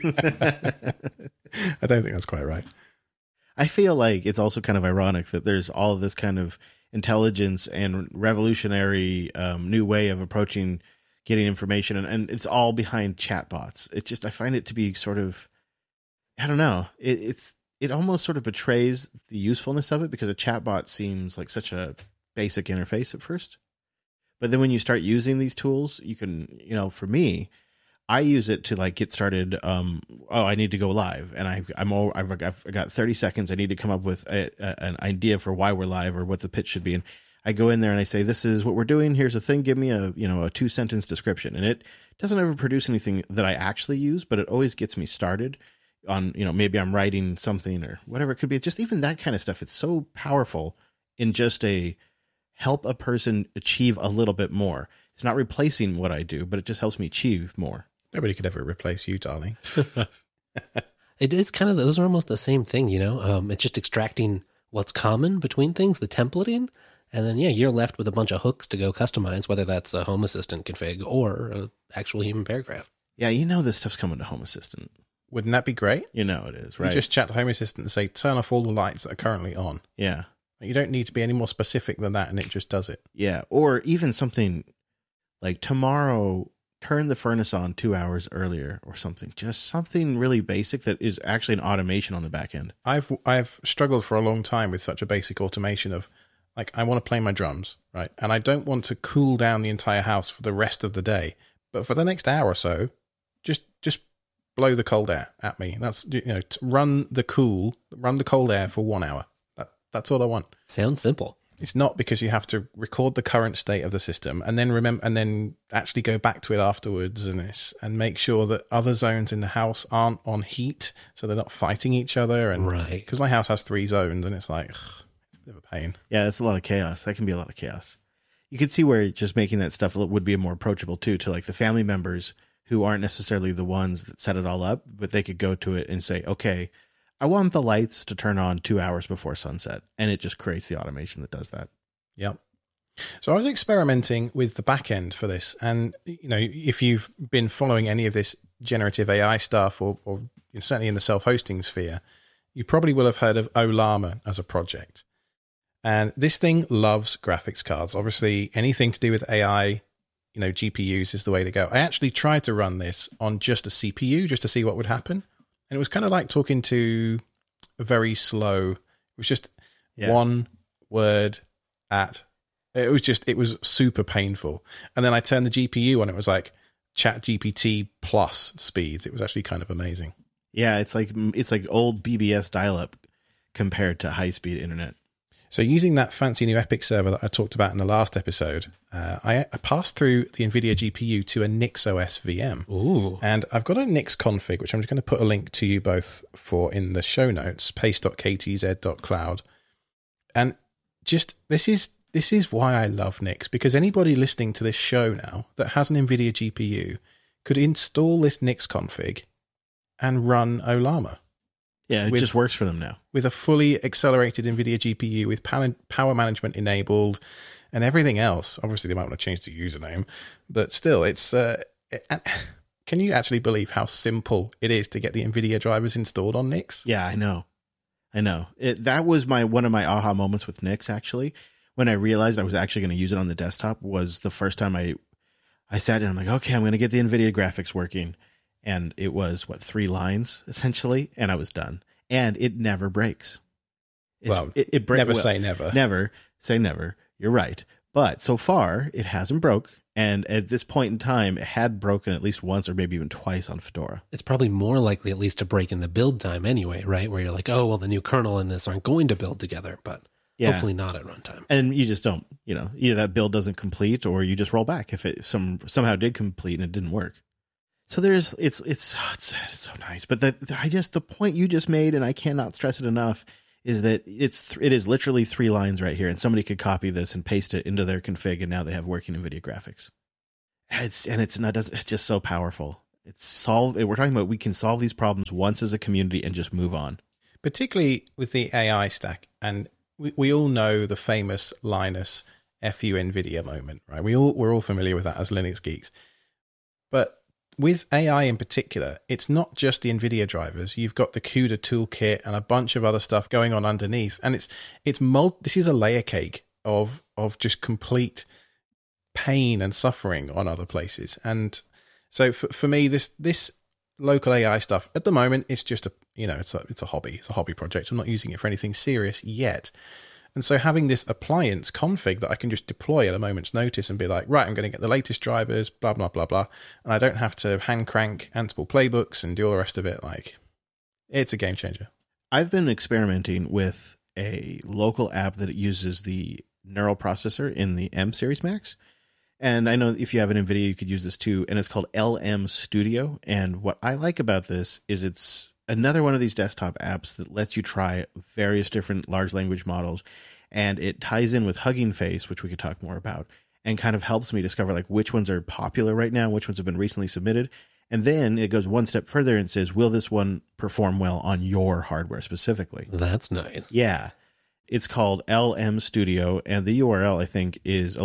[SPEAKER 4] I don't think that's quite right.
[SPEAKER 1] I feel like it's also kind of ironic that there's all of this kind of intelligence and revolutionary new way of approaching getting information, and it's all behind chatbots. It's just, I find it to be sort of, I don't know, it almost sort of betrays the usefulness of it, because a chatbot seems like such a basic interface at first. But then when you start using these tools, you can, for me, I use it to like get started. I need to go live, and I've got 30 seconds. I need to come up with an idea for why we're live or what the pitch should be. And I go in there and I say, this is what we're doing. Here's the thing. Give me a 2-sentence description. And it doesn't ever produce anything that I actually use, but it always gets me started on, maybe I'm writing something or whatever it could be. Just even that kind of stuff. It's so powerful in just help a person achieve a little bit more. It's not replacing what I do, but it just helps me achieve more.
[SPEAKER 4] Nobody could ever replace you, darling.
[SPEAKER 5] It is kind of, those are almost the same thing, it's just extracting what's common between things, the templating. And then, you're left with a bunch of hooks to go customize, whether that's a Home Assistant config or an actual human paragraph.
[SPEAKER 1] Yeah, this stuff's coming to Home Assistant.
[SPEAKER 4] Wouldn't that be great?
[SPEAKER 1] It is, right?
[SPEAKER 4] You just chat to Home Assistant and say, turn off all the lights that are currently on.
[SPEAKER 1] Yeah.
[SPEAKER 4] You don't need to be any more specific than that, and it just does it.
[SPEAKER 1] Yeah, or even something like tomorrow, turn the furnace on 2 hours earlier or something. Just something really basic that is actually an automation on the back end.
[SPEAKER 4] I've struggled for a long time with such a basic automation of, like, I want to play my drums, right? And I don't want to cool down the entire house for the rest of the day. But for the next hour or so, just blow the cold air at me. That's, run the cold air for 1 hour. That's all I want.
[SPEAKER 5] Sounds simple.
[SPEAKER 4] It's not, because you have to record the current state of the system and then remember, and then actually go back to it afterwards and make sure that other zones in the house aren't on heat, so they're not fighting each other. And
[SPEAKER 5] right,
[SPEAKER 4] because my house has 3 zones, and it's like, it's a bit of a pain.
[SPEAKER 1] Yeah, that's a lot of chaos. That can be a lot of chaos. You could see where just making that stuff would be more approachable too, to like the family members who aren't necessarily the ones that set it all up, but they could go to it and say, okay, I want the lights to turn on 2 hours before sunset. And it just creates the automation that does that.
[SPEAKER 4] Yep. So I was experimenting with the back end for this. And, if you've been following any of this generative AI stuff, or certainly in the self-hosting sphere, you probably will have heard of Ollama as a project. And this thing loves graphics cards. Obviously, anything to do with AI, GPUs is the way to go. I actually tried to run this on just a CPU just to see what would happen. And it was kind of like talking to a very slow, it was just one word at, it was super painful. And then I turned the GPU on, it was like ChatGPT plus speeds. It was actually kind of amazing.
[SPEAKER 1] Yeah, it's like old BBS dial-up compared to high-speed internet.
[SPEAKER 4] So using that fancy new Epic server that I talked about in the last episode, I passed through the NVIDIA GPU to a NixOS VM.
[SPEAKER 5] Ooh.
[SPEAKER 4] And I've got a Nix config, which I'm just going to put a link to you both for in the show notes, paste.ktz.cloud. And just, this is why I love Nix, because anybody listening to this show now that has an NVIDIA GPU could install this Nix config and run Ollama.
[SPEAKER 1] Yeah, it just works for them now.
[SPEAKER 4] With a fully accelerated NVIDIA GPU with power management enabled and everything else. Obviously, they might want to change the username, but still, it's... can you actually believe how simple it is to get the NVIDIA drivers installed on Nix?
[SPEAKER 1] Yeah, I know. That was one of my aha moments with Nix, actually. When I realized I was actually going to use it on the desktop was the first time I sat down. I'm like, okay, I'm going to get the NVIDIA graphics working. And it was, 3 lines, essentially, and I was done. And it never breaks.
[SPEAKER 4] Never say never.
[SPEAKER 1] Never say never. You're right. But so far, it hasn't broke. And at this point in time, it had broken at least once or maybe even twice on Fedora.
[SPEAKER 5] It's probably more likely at least to break in the build time anyway, right? Where you're like, oh, well, the new kernel and this aren't going to build together, but hopefully not at runtime.
[SPEAKER 1] And you just don't, either that build doesn't complete or you just roll back if it somehow did complete and it didn't work. So it's so nice. But the point you just made, and I cannot stress it enough, is that it is literally 3 lines right here, and somebody could copy this and paste it into their config, and now they have working NVIDIA graphics. It's just so powerful. We're talking about we can solve these problems once as a community and just move on.
[SPEAKER 4] Particularly with the AI stack, and we all know the famous Linus FU NVIDIA moment, right? We're all familiar with that as Linux geeks. But with AI in particular, it's not just the NVIDIA drivers. You've got the CUDA toolkit and a bunch of other stuff going on underneath, and this is a layer cake of just complete pain and suffering on other places. And so for me, this local AI stuff at the moment, it's just it's a hobby. It's a hobby project. I'm not using it for anything serious yet. And so having this appliance config that I can just deploy at a moment's notice and be like, right, I'm going to get the latest drivers, blah, blah, blah, blah. And I don't have to hand crank Ansible playbooks and do all the rest of it. Like, it's a game changer.
[SPEAKER 1] I've been experimenting with a local app that uses the neural processor in the M Series Max. And I know if you have an NVIDIA, you could use this too. And it's called LM Studio. And what I like about this is it's another one of these desktop apps that lets you try various different large language models, and it ties in with Hugging Face, which we could talk more about, and kind of helps me discover like which ones are popular right now, which ones have been recently submitted. And then it goes one step further and says, will this one perform well on your hardware specifically?
[SPEAKER 5] That's nice.
[SPEAKER 1] Yeah. It's called LM Studio, and the URL I think is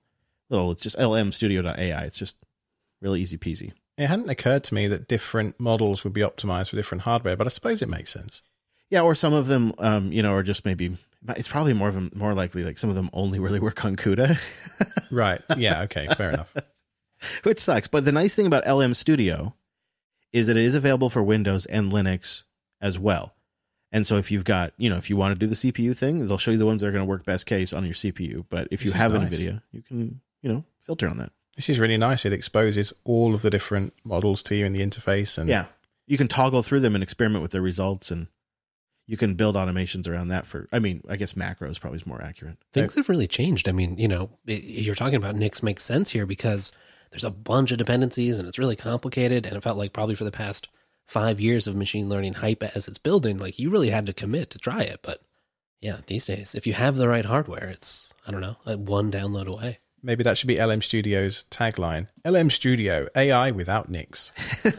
[SPEAKER 1] it's just lmstudio.ai. It's just really easy peasy.
[SPEAKER 4] It hadn't occurred to me that different models would be optimized for different hardware, but I suppose it makes sense.
[SPEAKER 1] Yeah, or some of them, are just maybe, it's probably more likely like some of them only really work on CUDA.
[SPEAKER 4] Right. Yeah. Okay. Fair enough.
[SPEAKER 1] Which sucks. But the nice thing about LM Studio is that it is available for Windows and Linux as well. And so if you've got, if you want to do the CPU thing, they'll show you the ones that are going to work best case on your CPU. But if you have an NVIDIA, you can, filter on that.
[SPEAKER 4] This is really nice. It exposes all of the different models to you in the interface. And
[SPEAKER 1] yeah, you can toggle through them and experiment with the results, and you can build automations around that I guess macros probably is more accurate.
[SPEAKER 5] Things have really changed. I mean, you're talking about Nix makes sense here because there's a bunch of dependencies and it's really complicated. And it felt like probably for the past 5 years of machine learning hype as it's building, like you really had to commit to try it. But yeah, these days, if you have the right hardware, it's, I don't know, one download away.
[SPEAKER 4] Maybe that should be LM Studio's tagline. LM Studio, AI without Nix.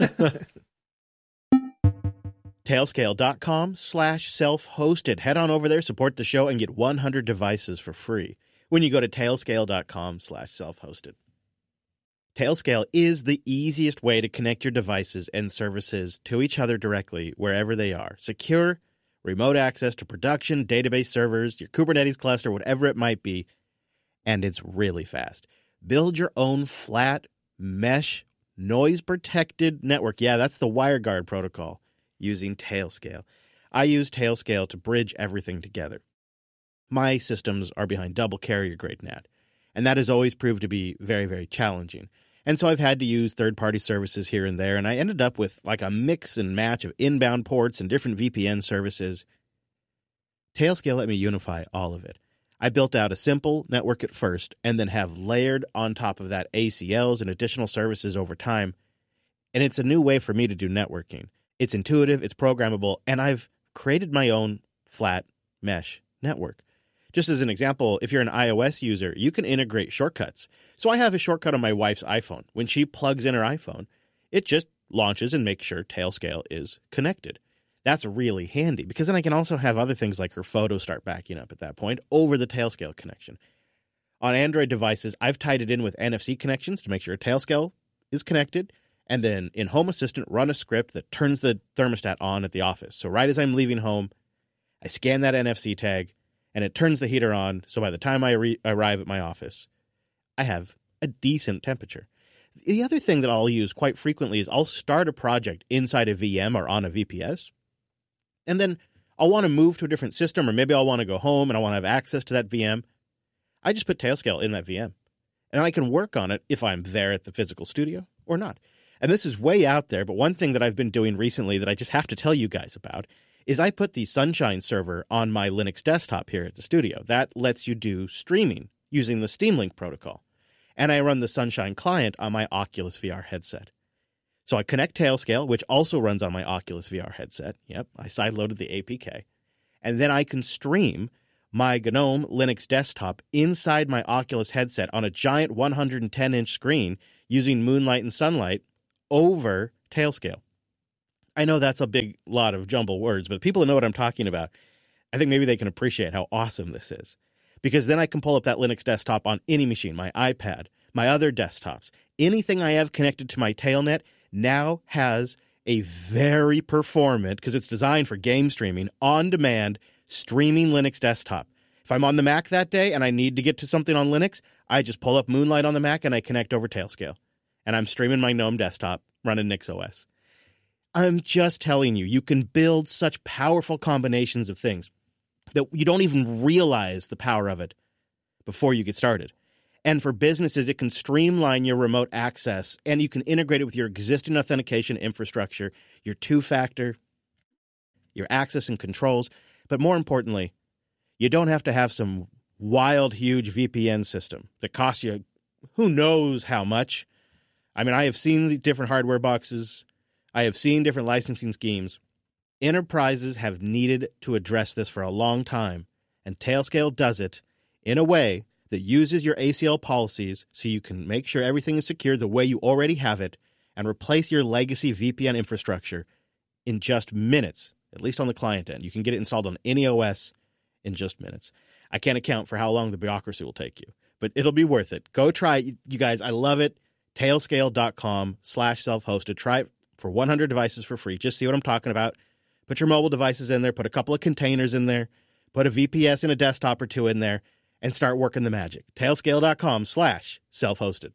[SPEAKER 1] Tailscale.com/self-hosted. Head on over there, support the show, and get 100 devices for free when you go to tailscale.com/self-hosted. Tailscale is the easiest way to connect your devices and services to each other directly wherever they are. Secure, remote access to production, database servers, your Kubernetes cluster, whatever it might be. And it's really fast. Build your own flat mesh noise-protected network. Yeah, that's the WireGuard protocol using Tailscale. I use Tailscale to bridge everything together. My systems are behind double carrier grade NAT, and that has always proved to be very, very challenging. And so I've had to use third-party services here and there, and I ended up with like a mix and match of inbound ports and different VPN services. Tailscale let me unify all of it. I built out a simple network at first and then have layered on top of that ACLs and additional services over time. And it's a new way for me to do networking. It's intuitive, it's programmable, and I've created my own flat mesh network. Just as an example, if you're an iOS user, you can integrate shortcuts. So I have a shortcut on my wife's iPhone. When she plugs in her iPhone, it just launches and makes sure Tailscale is connected. That's really handy because then I can also have other things like her photos start backing up at that point over the Tailscale connection. On Android devices, I've tied it in with NFC connections to make sure Tailscale is connected, and then in Home Assistant, run a script that turns the thermostat on at the office. So right as I'm leaving home, I scan that NFC tag, and it turns the heater on, so by the time I arrive at my office, I have a decent temperature. The other thing that I'll use quite frequently is I'll start a project inside a VM or on a VPS, and then I'll want to move to a different system, or maybe I'll want to go home and I want to have access to that VM. I just put Tailscale in that VM, and I can work on it if I'm there at the physical studio or not. And this is way out there, but one thing that I've been doing recently that I just have to tell you guys about is I put the Sunshine server on my Linux desktop here at the studio. That lets you do streaming using the Steam Link protocol. And I run the Sunshine client on my Oculus VR headset. So I connect Tailscale, which also runs on my Oculus VR headset. Yep, I sideloaded the APK. and then I can stream my GNOME Linux desktop inside my Oculus headset on a giant 110-inch screen using Moonlight and Sunlight over Tailscale. I know that's a big lot of jumbled words, but people who know what I'm talking about, I think maybe they can appreciate how awesome this is. Because then I can pull up that Linux desktop on any machine, my iPad, my other desktops. Anything I have connected to my Tailnet now has a very performant, because it's designed for game streaming, on-demand streaming Linux desktop. If I'm on the Mac that day and I need to get to something on Linux, I just pull up Moonlight on the Mac and I connect over Tailscale. And I'm streaming my GNOME desktop running NixOS. I'm just telling you, you can build such powerful combinations of things that you don't even realize the power of it before you get started. And for businesses, it can streamline your remote access, and you can integrate it with your existing authentication infrastructure, your two-factor, your access and controls. But more importantly, you don't have to have some wild, huge VPN system that costs you who knows how much. I mean, I have seen the different hardware boxes. I have seen different licensing schemes. Enterprises have needed to address this for a long time, and Tailscale does it in a way that uses your ACL policies so you can make sure everything is secure the way you already have it and replace your legacy VPN infrastructure in just minutes, at least on the client end. You can get it installed on any OS in just minutes. I can't account for how long the bureaucracy will take you, but it'll be worth it. Go try it, you guys. I love it. Tailscale.com/self-hosted. Try it for 100 devices for free. Just see what I'm talking about. Put your mobile devices in there, put a couple of containers in there, put a VPS and a desktop or two in there, and start working the magic. Tailscale.com/self-hosted.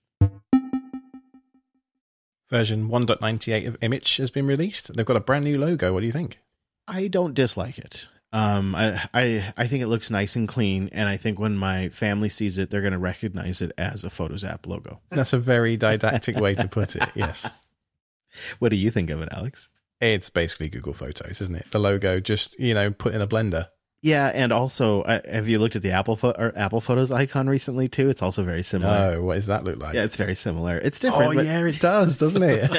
[SPEAKER 4] Version 1.98 of Image has been released. They've got a brand new logo. What do you think?
[SPEAKER 1] I don't dislike it. I think it looks nice and clean, and I think when my family sees it, they're going to recognize it as a Photos app logo.
[SPEAKER 4] That's a very didactic way to put it, yes.
[SPEAKER 1] What do you think of it, Alex?
[SPEAKER 4] It's basically Google Photos, isn't it? The logo just, put in a blender.
[SPEAKER 1] Yeah, and also, have you looked at the Apple Photos icon recently, too? It's also very similar.
[SPEAKER 4] No, what does that look like?
[SPEAKER 1] Yeah, it's very similar. It's different.
[SPEAKER 4] Oh, yeah, it does, doesn't it?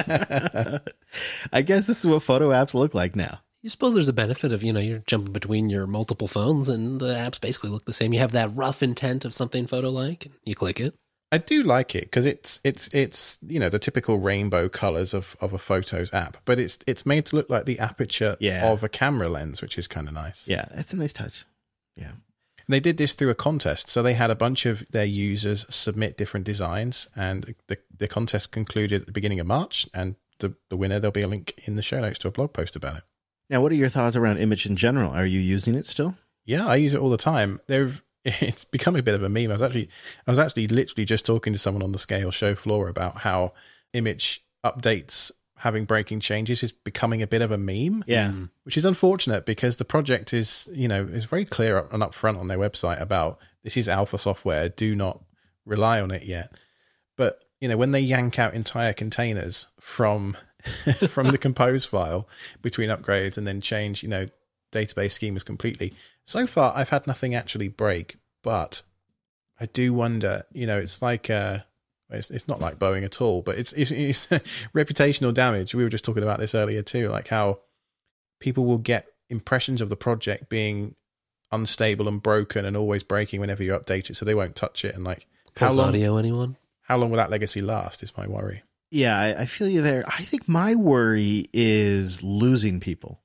[SPEAKER 1] I guess this is what photo apps look like now.
[SPEAKER 5] You suppose there's a benefit of, you're jumping between your multiple phones and the apps basically look the same. You have that rough intent of something photo-like, and you click it.
[SPEAKER 4] I do like it because it's the typical rainbow colors of a Photos app, but it's made to look like the aperture of a camera lens, which is kind of nice.
[SPEAKER 1] Yeah, it's a nice touch. Yeah.
[SPEAKER 4] And they did this through a contest. So they had a bunch of their users submit different designs, and the contest concluded at the beginning of March, and the winner, there'll be a link in the show notes to a blog post about it.
[SPEAKER 1] Now, what are your thoughts around Image in general? Are you using it still?
[SPEAKER 4] Yeah, I use it all the time. It's become a bit of a meme. I was actually literally just talking to someone on the Scale show floor about how Image updates having breaking changes is becoming a bit of a meme.
[SPEAKER 1] Yeah.
[SPEAKER 4] Which is unfortunate because the project is very clear and upfront on their website about this is alpha software. Do not rely on it yet. But, when they yank out entire containers from the compose file between upgrades and then change, database schemas completely. So far, I've had nothing actually break, but I do wonder, it's like, it's not like Boeing at all, but it's reputational damage. We were just talking about this earlier too, like how people will get impressions of the project being unstable and broken and always breaking whenever you update it, so they won't touch it. And like,
[SPEAKER 5] audio, anyone?
[SPEAKER 4] How long will that legacy last is my worry.
[SPEAKER 1] Yeah, I feel you there. I think my worry is losing people.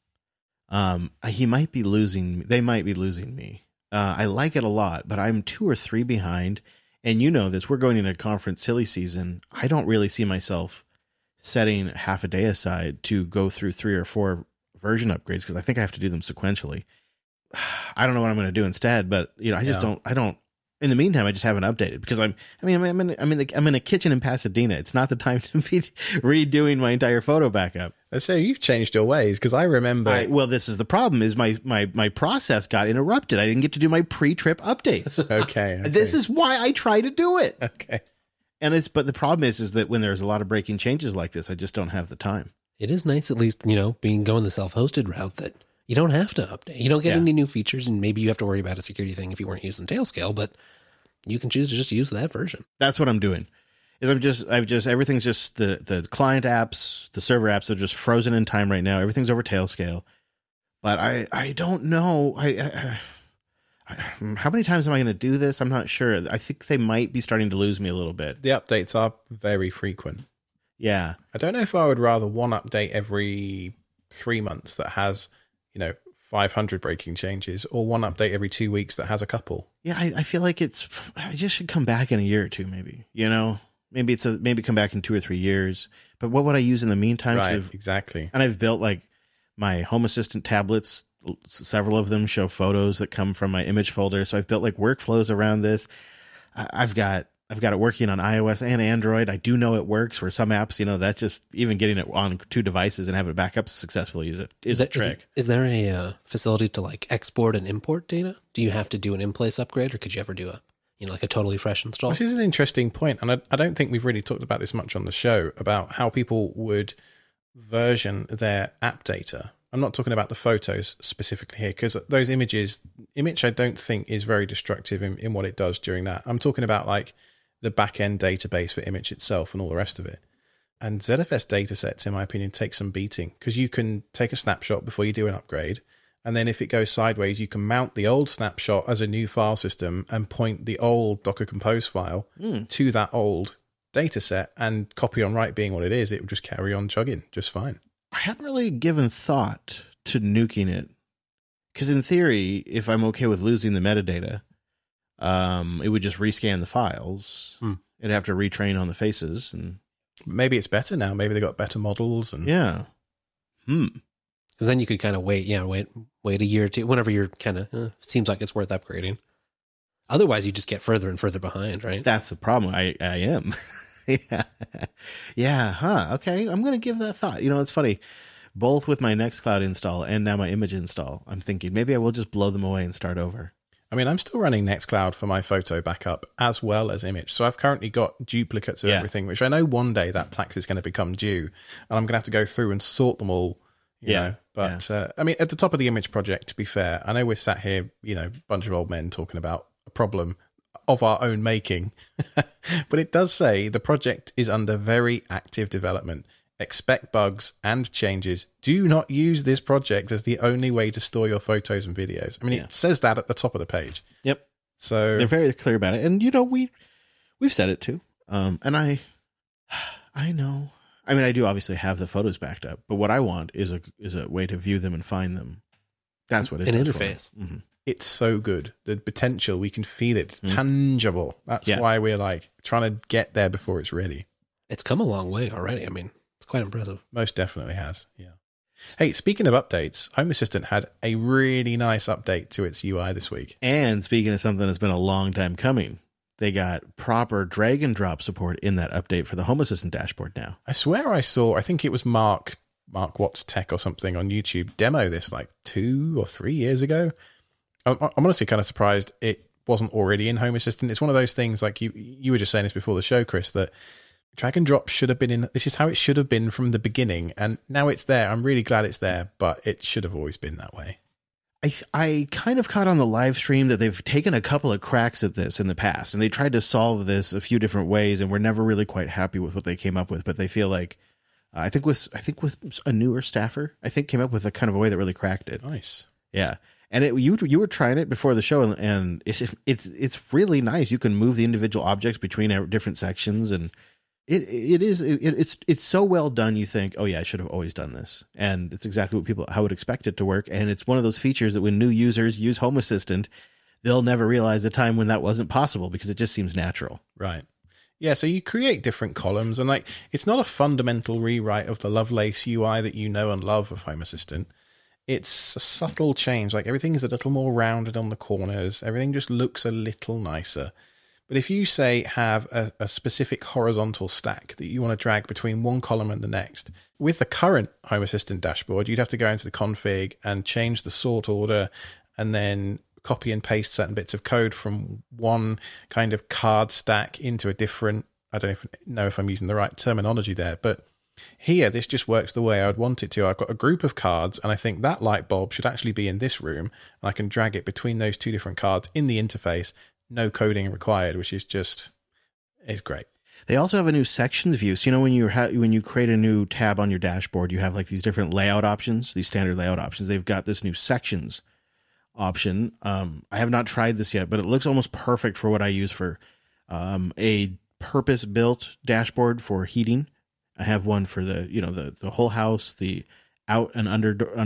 [SPEAKER 1] They might be losing me. I like it a lot, but I'm 2 or 3 behind. And you know this, we're going into conference silly season. I don't really see myself setting half a day aside to go through 3 or 4 version upgrades because I think I have to do them sequentially. I don't know what I'm going to do instead, but I just don't. In the meantime, I just haven't updated because I'm in a kitchen in Pasadena. It's not the time to be redoing my entire photo backup.
[SPEAKER 4] So you've changed your ways because I remember.
[SPEAKER 1] Well, this is the problem: is my process got interrupted. I didn't get to do my pre-trip updates.
[SPEAKER 4] Okay.
[SPEAKER 1] This is why I try to do it.
[SPEAKER 4] Okay.
[SPEAKER 1] But the problem is that when there's a lot of breaking changes like this, I just don't have the time.
[SPEAKER 5] It is nice, at least going the self-hosted route that you don't have to update. You don't get any new features, and maybe you have to worry about a security thing if you weren't using Tailscale, but you can choose to just use that version.
[SPEAKER 1] That's what I'm doing. Everything's just the client apps, the server apps are just frozen in time right now. Everything's over Tailscale. But I don't know. How many times am I going to do this? I'm not sure. I think they might be starting to lose me a little bit.
[SPEAKER 4] The updates are very frequent.
[SPEAKER 1] Yeah.
[SPEAKER 4] I don't know if I would rather one update every 3 months that has, 500 breaking changes, or one update every 2 weeks that has a couple.
[SPEAKER 1] Yeah, I feel like I just should come back in a year or two, maybe. Maybe maybe come back in 2 or 3 years. But what would I use in the meantime?
[SPEAKER 4] Right, exactly.
[SPEAKER 1] And I've built like my Home Assistant tablets. Several of them show photos that come from my image folder. So I've built like workflows around this. I've got it working on iOS and Android. I do know it works for some apps. That's just even getting it on 2 devices and having it back up successfully is a trick.
[SPEAKER 5] Is there a facility to like export and import data? Do you have to do an in-place upgrade, or could you ever do like a totally fresh install?
[SPEAKER 4] Which is an interesting point, and I don't think we've really talked about this much on the show, about how people would version their app data. I'm not talking about the photos specifically here, because those image I don't think is very destructive in what it does during that. I'm talking about like the back-end database for image itself and all the rest of it. And ZFS datasets, in my opinion, take some beating, because you can take a snapshot before you do an upgrade, and then if it goes sideways, you can mount the old snapshot as a new file system and point the old Docker Compose file to that old dataset, and copy on write being what it is, it will just carry on chugging just fine.
[SPEAKER 1] I hadn't really given thought to nuking it, because in theory, if I'm okay with losing the metadata, it would just rescan the files. It'd have to retrain on the faces, and
[SPEAKER 4] maybe it's better now. Maybe they got better models, and
[SPEAKER 1] yeah.
[SPEAKER 5] Because then you could kind of wait a year or two, whenever you're kind of seems like it's worth upgrading. Otherwise, you just get further and further behind, right?
[SPEAKER 1] That's the problem. I am. Yeah. Huh. Okay. I'm going to give that thought. It's funny. Both with my Nextcloud install and now my image install, I'm thinking maybe I will just blow them away and start over.
[SPEAKER 4] I mean, I'm still running Nextcloud for my photo backup as well as image. So I've currently got duplicates of everything, which I know one day that tax is going to become due, and I'm going to have to go through and sort them all. You know. But I mean, at the top of the image project, to be fair, I know we're sat here, a bunch of old men talking about a problem of our own making, but it does say the project is under very active development. Expect bugs and changes. Do not use this project as the only way to store your photos and videos. I mean, it says that at the top of the page.
[SPEAKER 1] Yep.
[SPEAKER 4] So
[SPEAKER 1] they're very clear about it, and we've said it too. And I know. I mean, I do obviously have the photos backed up, but what I want is a way to view them and find them. That's what it is. An
[SPEAKER 5] interface.
[SPEAKER 1] Mm-hmm.
[SPEAKER 4] It's so good. The potential, we can feel it. It's tangible. That's why we're like trying to get there before it's ready.
[SPEAKER 5] It's come a long way already. I mean, it's quite impressive.
[SPEAKER 4] Most definitely has. Yeah. Hey, speaking of updates, Home Assistant had a really nice update to its UI this week.
[SPEAKER 1] And speaking of something that's been a long time coming, they got proper drag and drop support in that update for the Home Assistant dashboard now.
[SPEAKER 4] I swear I think it was Mark Watts Tech or something on YouTube demo this like 2 or 3 years ago. I'm honestly kind of surprised it wasn't already in Home Assistant. It's one of those things, like you were just saying this before the show, Chris, that drag and drop should have been in. This is how it should have been from the beginning, and now it's there. I'm really glad it's there, but it should have always been that way.
[SPEAKER 1] I kind of caught on the live stream that they've taken a couple of cracks at this in the past, and they tried to solve this a few different ways, and we're never really quite happy with what they came up with. But they feel like I think with a newer staffer, came up with a kind of a way that really cracked it.
[SPEAKER 4] Nice,
[SPEAKER 1] yeah. And you were trying it before the show, and it's really nice. You can move the individual objects between different sections, and it's so well done. You think, oh yeah, I should have always done this, and it's exactly what how would expect it to work. And it's one of those features that when new users use Home Assistant, they'll never realize the time when that wasn't possible because it just seems natural.
[SPEAKER 4] Right. Yeah. So you create different columns, and like it's not a fundamental rewrite of the Lovelace UI that you know and love of Home Assistant. It's a subtle change. Like everything is a little more rounded on the corners. Everything just looks a little nicer. But if you say have a specific horizontal stack that you want to drag between one column and the next, with the current Home Assistant dashboard, you'd have to go into the config and change the sort order and then copy and paste certain bits of code from one kind of card stack into a different, I don't know if I'm using the right terminology there, but here, this just works the way I would want it to. I've got a group of cards, and I think that light bulb should actually be in this room, and I can drag it between those two different cards in the interface. No coding required, which is just, it's great.
[SPEAKER 1] They also have a new sections view. So, you know, when you create a new tab on your dashboard, you have like these different layout options, these standard layout options. They've got this new sections option. I have not tried this yet, but it looks almost perfect for what I use for a purpose-built dashboard for heating. I have one for the whole house, the out and under